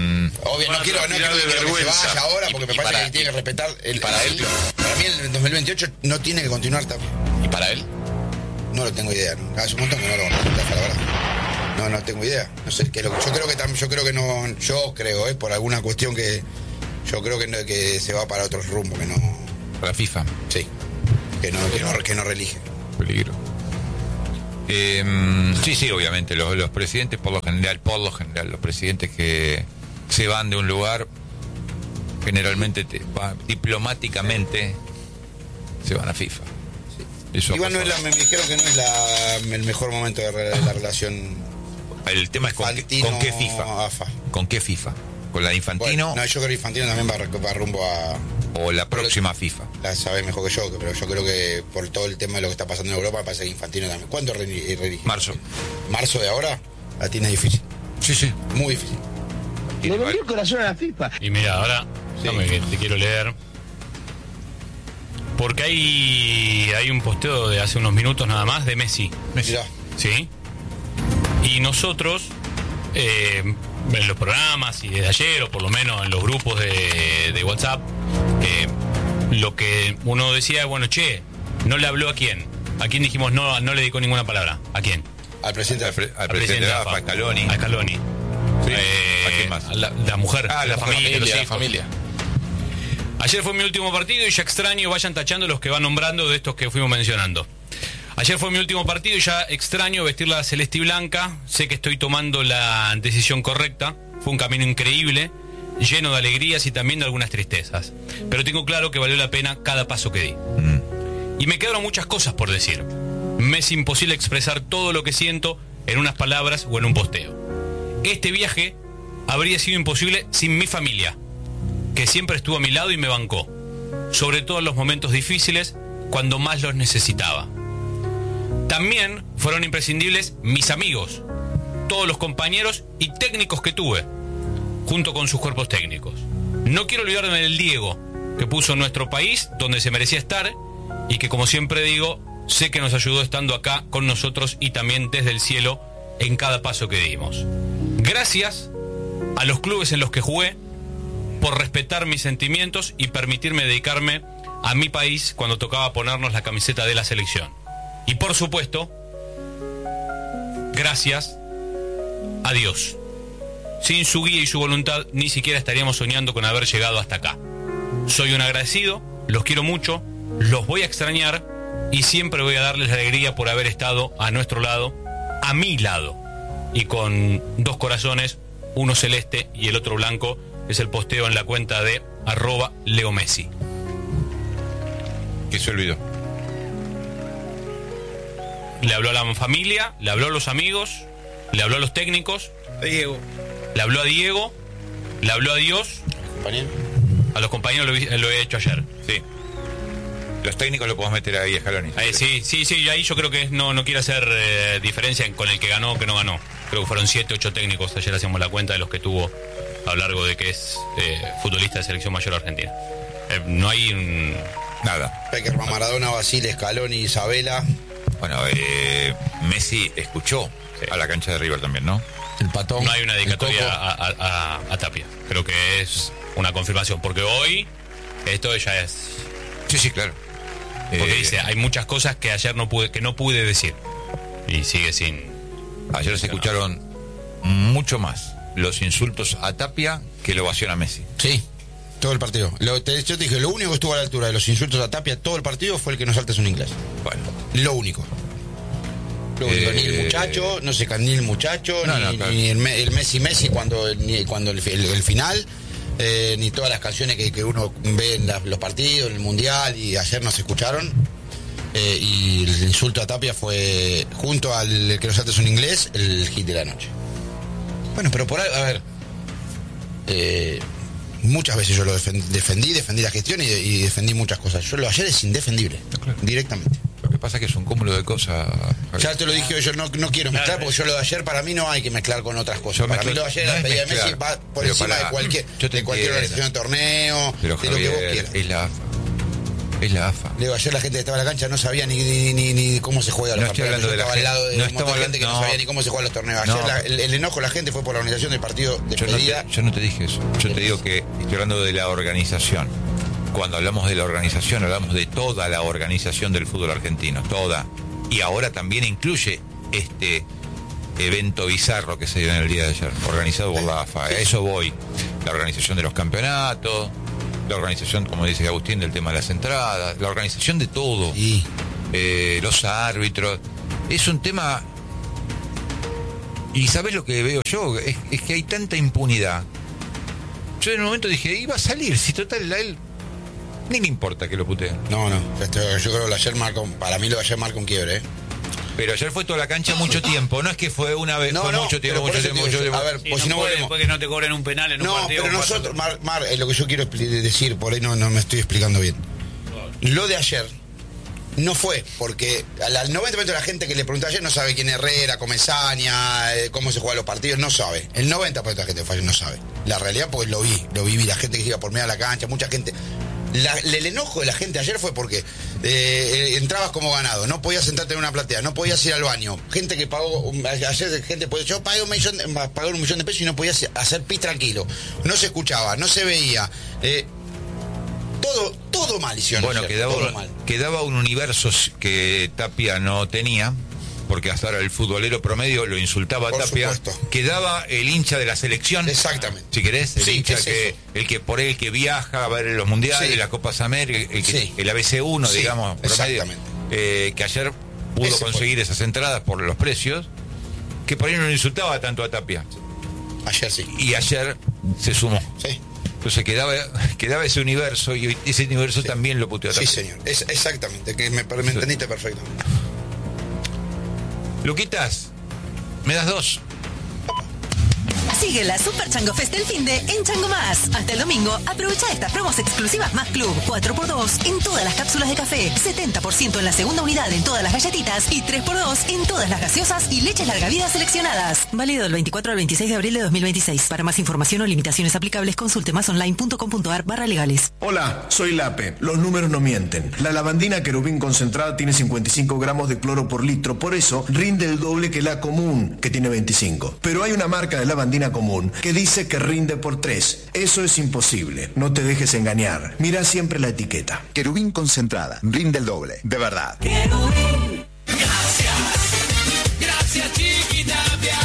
Obvio, no quiero, no quiero,
de
quiero que se
vergüenza.
vaya ahora porque me
Y
parece
para-
que tiene que respetar el,
para
el
él.
ciclo. Para mí el dos mil veintiocho no tiene que continuar también.
¿Y para él?
No lo tengo idea, ¿no? Hace un montón que no lo conozco, la verdad. No, no tengo idea. No sé qué es lo que yo creo que tam- yo creo que no, yo creo, eh, por alguna cuestión que yo creo que no, que se va para otro rumbo, que no,
Para FIFA.
sí, que no, que no, que no relige.
Peligro. Eh, sí, sí, obviamente, los, los presidentes, por lo general, por lo general, los presidentes que se van de un lugar, generalmente, te- va- diplomáticamente, se van a FIFA. Eso ha
Igual no es
pasado.
la, me dijeron que no es la, el mejor momento de re- la relación.
El tema es con, qué-
Infantino,
con qué FIFA.
AFA.
¿Con qué FIFA? ¿Con la de Infantino
Bueno, no, yo creo que Infantino también va, re- va rumbo a.
o la próxima FIFA?
La sabés mejor que yo, pero yo creo que por todo el tema de lo que está pasando en Europa, pasa que Infantino también. ¿Cuándo re- relige?
Marzo.
¿Marzo de ahora? La tiene difícil.
Sí, sí.
Muy difícil.
Le vendió el corazón a la FIFA.
Y mira, ahora, déjame que te quiero leer. Porque hay, hay un posteo de hace unos minutos nada más de Messi.
Mirá.
¿Sí? Y nosotros, eh, en los programas y desde ayer, o por lo menos en los grupos de, de WhatsApp, eh, lo que uno decía, bueno, che, no le habló a quién. ¿A quién dijimos no, no le dedicó ninguna palabra? ¿A quién?
Al presidente.
Al, pre- al
Al
presidente de AFA,
AFA.
Scaloni.
A Scaloni.
Sí.
Eh,
¿A quién más?
a La, la mujer,
Ah,
la,
la
familia,
familia,
los
la
hijos.
familia.
Ayer fue mi último partido y ya extraño, vayan tachando los que van nombrando de estos que fuimos mencionando. Ayer fue mi último partido y ya extraño vestir la celeste y blanca. Sé que estoy tomando la decisión correcta. Fue un camino increíble, lleno de alegrías y también de algunas tristezas. Pero tengo claro que valió la pena cada paso que di. Y me quedaron muchas cosas por decir. Me es imposible expresar todo lo que siento en unas palabras o en un posteo. Este viaje habría sido imposible sin mi familia, que siempre estuvo a mi lado y me bancó, sobre todo en los momentos difíciles, cuando más los necesitaba. También fueron imprescindibles mis amigos, todos los compañeros y técnicos que tuve, junto con sus cuerpos técnicos. No quiero olvidarme del Diego, que puso nuestro país donde se merecía estar y que, como siempre digo, sé que nos ayudó estando acá con nosotros y también desde el cielo en cada paso que dimos. Gracias a los clubes en los que jugué por respetar mis sentimientos y permitirme dedicarme a mi país cuando tocaba ponernos la camiseta de la selección. Y por supuesto, gracias a Dios. Sin su guía y su voluntad, ni siquiera estaríamos soñando con haber llegado hasta acá. Soy un agradecido, los quiero mucho, los voy a extrañar y siempre voy a darles la alegría por haber estado a nuestro lado, a mi lado. Y con dos corazones, uno celeste y el otro blanco, es el posteo en la cuenta de arroba Leo Messi.
¿Qué se olvidó?
Le habló a la familia, le habló a los amigos, le habló a los técnicos,
Diego.
le habló a Diego, le habló a Dios,
Compañero.
a los compañeros lo, vi- lo he hecho ayer.
Sí. Los técnicos lo podemos meter ahí a Scaloni.
Ahí, sí, sí, sí, y ahí yo creo que no, no quiero hacer eh, diferencia en- con el que ganó o que no ganó. Creo que fueron siete, ocho técnicos, ayer hacíamos la cuenta de los que tuvo a lo largo de que es eh, futbolista de selección mayor argentina. Eh, no hay un...
Nada.
Peckerman, Maradona, Basile, Scaloni, Isabela.
Bueno, eh, Messi escuchó a la cancha de River también, ¿no?
El patón.
No hay una
el
dedicatoria
Coco.
a, a- a- a Tapia. Creo que es una confirmación, porque hoy esto ya es...
Sí, sí, claro.
Porque
Eh,
dice, hay muchas cosas que ayer no pude, que no pude decir. Y sigue sin...
Ayer se escucharon mucho más los insultos a Tapia que la ovación a Messi.
Sí, todo el partido. Lo, te, yo te dije, lo único que estuvo a la altura de los insultos a Tapia todo el partido fue el que no saltes un inglés.
Bueno,
Lo único. Lo único,
Eh,
ni el muchacho, no se ni el muchacho,
No,
ni,
no, claro.
ni el, Me- el Messi Messi cuando, ni, cuando el, el- el final, eh, ni todas las canciones que, que uno ve en la- los partidos, en el Mundial, y ayer no se escucharon. Eh, y el insulto a Tapia fue, junto al que no saltes un inglés, el hit de la noche. Bueno, pero por ahí, a ver, eh, muchas veces yo lo defen- defendí, defendí la gestión y, y defendí muchas cosas. Yo lo de ayer es indefendible, directamente.
lo que pasa es que es un cúmulo de cosas.
Ya te lo dije, yo no, no quiero mezclar, porque yo lo de ayer para mí no hay que mezclar con otras cosas.
Yo
Para
mezclo-
mí lo de ayer,
no
la
es
pedida de Messi
mezclar,
va por
pero
encima
pará,
de cualquier,
yo te
de cualquier
entiendo.
organización de torneo,
Pero
de lo que vos
Javier,
quieras.
es la AFA. Es la A F A.
Le digo, ayer la gente que estaba en la cancha no sabía ni, ni, ni, ni cómo se juega los
No estoy
partidos.
hablando de la
Yo estaba al
gente-
lado de
no
un montón de
estamos
gente que no,
hablando-
sabía
no.
ni cómo se juegan los torneos. Ayer
No.
la- el, el enojo de la gente fue por la organización del partido
Yo no,
despedida.
te, yo no te dije eso. Yo te digo que estoy hablando de la organización. Cuando hablamos de la organización, hablamos de toda la organización del fútbol argentino. Toda. Y ahora también incluye este evento bizarro que se dio en el día de ayer, organizado por la A F A. A eso voy. La organización de los campeonatos, la organización, como dice Agustín, del tema de las entradas, la organización de todo.
Y
Eh, los árbitros. Es un tema. Y ¿sabés lo que veo yo? Es, es que hay tanta impunidad. Yo en un momento dije, iba a salir, si total a él ni le importa que lo puteen.
no, no. Este, yo creo que lo de ayer marca un- para mí lo de ayer marca un quiebre, ¿eh?
Pero ayer fue toda la cancha mucho tiempo, no es que fue una vez,
No,
fue
no,
mucho tiempo,
pero por
mucho
eso
tiempo,
te
mucho
digo,
tiempo.
a ver,
Sí,
pues
no
si no
puede,
volvemos.
después que no te cobren un penal en un
No,
partido.
pero
cuatro-
nosotros, Mar, Mar, es lo que yo quiero expli- decir, por ahí no, no me estoy explicando bien. Lo de ayer no fue, porque al al noventa por ciento de la gente que le preguntó ayer no sabe quién es Herrera, Comesaña, eh, cómo se juegan los partidos, no sabe. El noventa por ciento de la gente que fue ayer no sabe. La realidad, pues lo vi, lo viví, la gente que se iba por medio de la cancha, mucha gente. La- el enojo de la gente ayer fue porque eh, entrabas como ganado, no podías sentarte en una platea, no podías ir al baño. Gente que pagó, um, ayer gente, pues, yo pagué un millón, de, pagué un millón de pesos y no podías hacer pis tranquilo. No se escuchaba, no se veía. Eh, todo, todo mal hicieron.
Bueno,
ayer,
quedaba,
todo
un-
mal.
quedaba un universo que Tapia no tenía, porque hasta ahora el futbolero promedio lo insultaba a
Por
Tapia.
supuesto.
Quedaba el hincha de la selección.
Exactamente.
Si querés, el
Sí,
hincha
¿qué es
que,
eso?
el que por el que viaja a ver los mundiales,
Sí.
las Copas América, el, que-
Sí.
el A B C uno,
Sí,
digamos, promedio,
exactamente.
eh, que ayer pudo
Ese fue.
conseguir esas entradas por los precios, que por ahí no lo insultaba tanto a Tapia.
Ayer sí.
Y ayer se sumó.
Sí.
Entonces quedaba, quedaba ese universo y ese universo también lo puteó a
Sí,
Tapia.
señor. Es, exactamente, que me, me entendiste perfectamente.
Luquitas, me das dos.
Sigue la Super Chango Fest del Finde en Chango Más. Hasta el domingo, aprovecha estas promos exclusivas Más Club. cuatro por dos en todas las cápsulas de café, setenta por ciento en la segunda unidad en todas las galletitas y tres por dos en todas las gaseosas y leches larga vida seleccionadas. Válido del veinticuatro al veintiséis de abril de dos mil veintiséis. Para más información o limitaciones aplicables, consulte másonline.com.ar barra legales.
Hola, soy Lape. Los números no mienten. La lavandina querubín concentrada tiene cincuenta y cinco gramos de cloro por litro, por eso rinde el doble que la común, que tiene veinticinco. Pero hay una marca de lavandina común que dice que rinde por tres. Eso es imposible. No te dejes engañar. Mira siempre la etiqueta.
Querubín concentrada. Rinde el doble. De verdad.
Gracias, gracias Chiquitapia.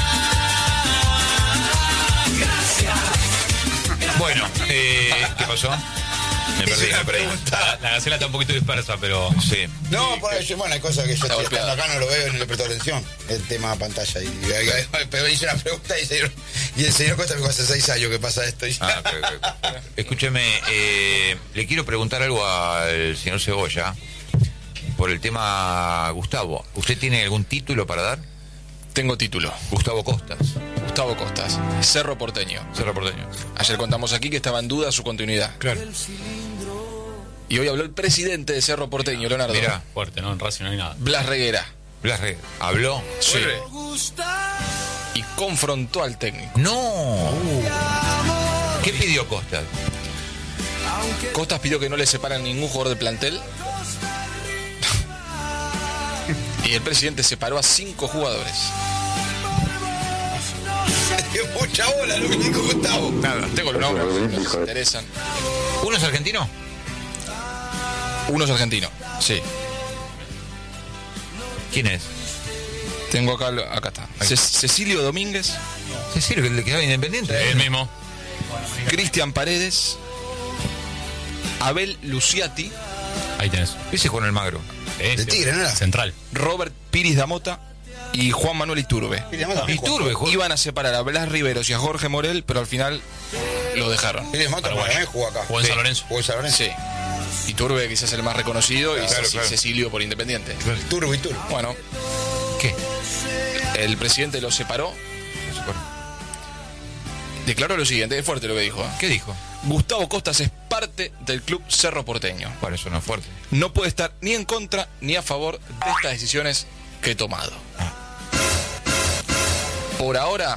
Gracias.
Bueno, eh, ¿qué pasó? Me perdí, me perdí.
La, la gacela está un poquito dispersa, pero.
Sí.
No, por ahí, bueno, hay cosas que yo estoy
golpeado.
estando acá, no lo veo y no le presto atención. El tema pantalla. Y, y, y- pero hice una pregunta y, el señor- y el señor Costa me dijo hace seis años que pasa esto. Y,
Ah, ok, ok, ok. Escúcheme, eh, le quiero preguntar algo al señor Cebolla por el tema Gustavo. ¿Usted tiene algún título para dar?
Tengo título.
Gustavo Costas.
Gustavo Costas, Cerro Porteño.
Cerro Porteño.
Ayer contamos aquí que estaba en duda su continuidad.
Claro.
Y hoy habló el presidente de Cerro Porteño, Leonardo.
Mira,
Fuerte, ¿no? En Racing no hay nada.
Blas Reguera.
Blas Re- habló.
Sí. Y confrontó al técnico.
No. ¿Qué pidió Costas?
Costas pidió que no le separan ningún jugador del plantel. Y el presidente separó a cinco jugadores.
dio mucha bola lo que dijo Gustavo.
Nada, tengo los nombres, si les interesan.
¿Uno es argentino?
Uno es argentino, sí.
¿Quién es?
Tengo acá, acá está. Ce- Cecilio Domínguez.
Cecilio, el que quedaba independiente.
El mismo.
Cristian Paredes. Abel Luciati.
Ahí tenés.
Ese con el Magro.
Ese.
De Tigre, ¿no era?
Central.
Robert Piris Damota y Juan Manuel Iturbe.
Iturbe, Juan.
Iban a separar a Blas Riveros y a Jorge Morel, pero al final lo dejaron.
Pires Mota para mí jugó acá.
Jugó en San Lorenzo.
Jugó en San Lorenzo.
Sí. Iturbe quizás el más reconocido y
Claro,
Ceci-
claro.
Cecilio por Independiente.
Turbo y Turbo.
Bueno,
¿Qué?
el presidente lo separó. Declaró lo siguiente, es fuerte lo que dijo. ¿eh?
¿Qué dijo?
Gustavo Costas es parte del club Cerro Porteño.
Bueno, eso no es fuerte.
No puede estar ni en contra ni a favor de estas decisiones que he tomado. Por ahora,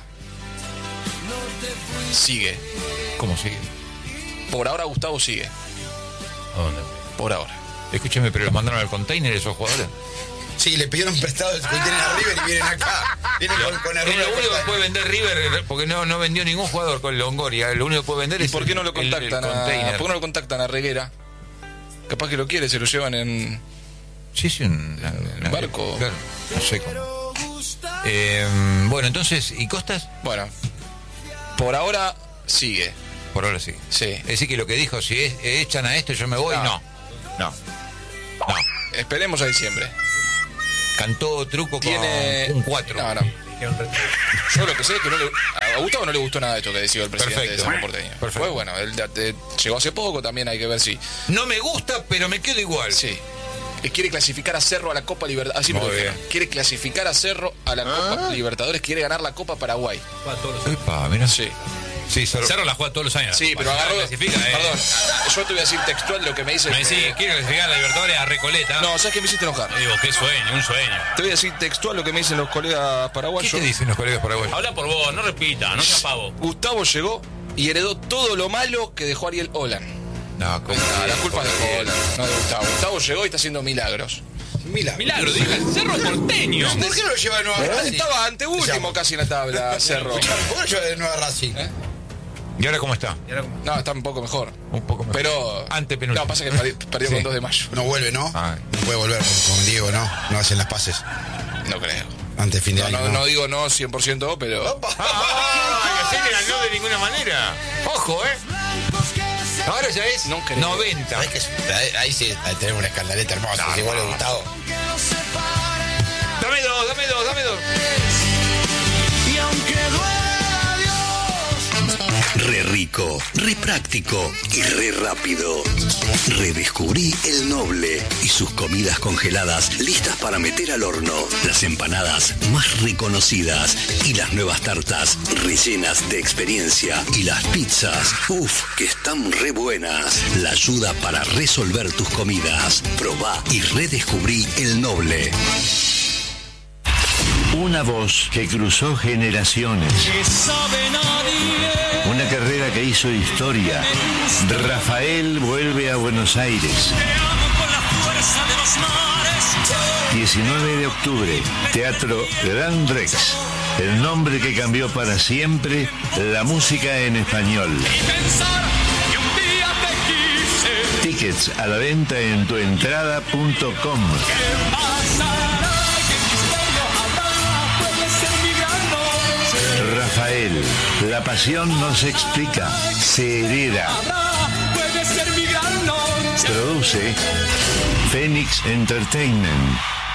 sigue.
¿Cómo sigue?
Por ahora Gustavo sigue.
¿A dónde?
Por ahora.
Escúcheme, pero los mandaron al container esos jugadores.
Sí, le pidieron prestado el container a River y vienen acá. Vienen con, con
Es lo único que puede vender River, porque no, no vendió ningún jugador con Longoria. Lo único que puede vender
¿Y
es
por qué no lo
el- el
contactan a,
container.
¿por qué no lo contactan a Reguera? Capaz que lo quiere, se lo llevan en...
Sí, sí, un,
un barco.
Claro, no sé cómo. Eh, bueno, entonces, ¿y Costas?
Bueno, por ahora sigue.
Por ahora sí.
Sí.
Es decir, que lo que dijo, si es- echan a esto, yo me voy,
No.
no. No. No.
Esperemos a diciembre.
Cantó truco
Tiene...
con un cuatro.
No, no. Yo lo que sé es que no le... a Gustavo no le gustó nada esto que decía el presidente
Perfecto.
de Cerro Porteño.
Perfecto.
Pues bueno, él de- de- llegó hace poco, también hay que ver si...
No me gusta, pero me quedo igual.
Sí. Eh, Quiere clasificar a Cerro a la Copa Libertadores. Así me
Muy
lo dijeron.
bien.
Quiere clasificar a Cerro a la Copa Libertadores. Quiere ganar la Copa Paraguay.
Epa, mira.
Sí.
Sí, Cerro.
Cerro la juega todos los años.
Sí, pero
Para
agarró.
clasifica, eh.
Perdón, yo te voy a decir textual lo que me dice.
Me decís, quiere clasificar a la Libertadores a Recoleta.
No, ¿sabes qué me hiciste enojar?
Digo, qué sueño, un sueño.
Te voy a decir textual lo que me dicen los colegas
¿Qué
paraguayos.
te dicen los colegas paraguayos?
Habla por vos, no repita, no seas pavo.
Gustavo llegó y heredó todo lo malo que dejó Ariel Olan.
No, ¿cómo?
No, la culpa es de Olan, no de Gustavo. Gustavo llegó y está haciendo milagros.
Milagro.
Milagro, dije, Cerro Porteño.
¿Por qué no lo lleva de nuevo a Racing?
Estaba anteúltimo casi en la tabla, Cerro.
¿Por qué no lo lleva de nuevo a Racing?
¿Eh?
¿Y ahora cómo está?
No, está un poco mejor.
Un poco mejor.
Pero.
Antepenúltimo.
No, pasa que perdi- perdió
Sí.
con dos de mayo.
No vuelve, ¿no?
Ah.
No puede volver con, con Diego, ¿no? No hacen las pases
No creo.
antes de fin de
No,
año.
no, no digo no cien por ciento, pero.
¡Ah! Así le ganó de ninguna manera. Ojo, ¿eh? Ahora ya es
No creo.
noventa.
¿Sabés que ahí, ahí sí ahí tenemos una escandaleta hermosa? Si igual a Gustavo.
Dame dos, dame dos, dame dos.
Y aunque duela Dios.
Re rico, re práctico y re rápido. Redescubrí el Noble y sus comidas congeladas listas para meter al horno. Las empanadas más reconocidas y las nuevas tartas rellenas de experiencia. Y las pizzas, uff, que están re buenas. La ayuda para resolver tus comidas. Probá y redescubrí el Noble.
Una voz que cruzó generaciones.
Que sabe nadie.
Una carrera que hizo historia. Rafael vuelve a Buenos Aires.
Te amo con la fuerza de los mares.
diecinueve de octubre, Teatro Gran Rex. El nombre que cambió para siempre la música en español.
Y pensar que un día te quise.
Tickets a la venta en tuentrada punto com.
¿Qué pasará? ¿Qué misterio habrá? Puede ser mi gran noche.
Rafael, la pasión no se explica, se hereda.
Habrá, puede ser mi gran noche.
Produce Phoenix Entertainment.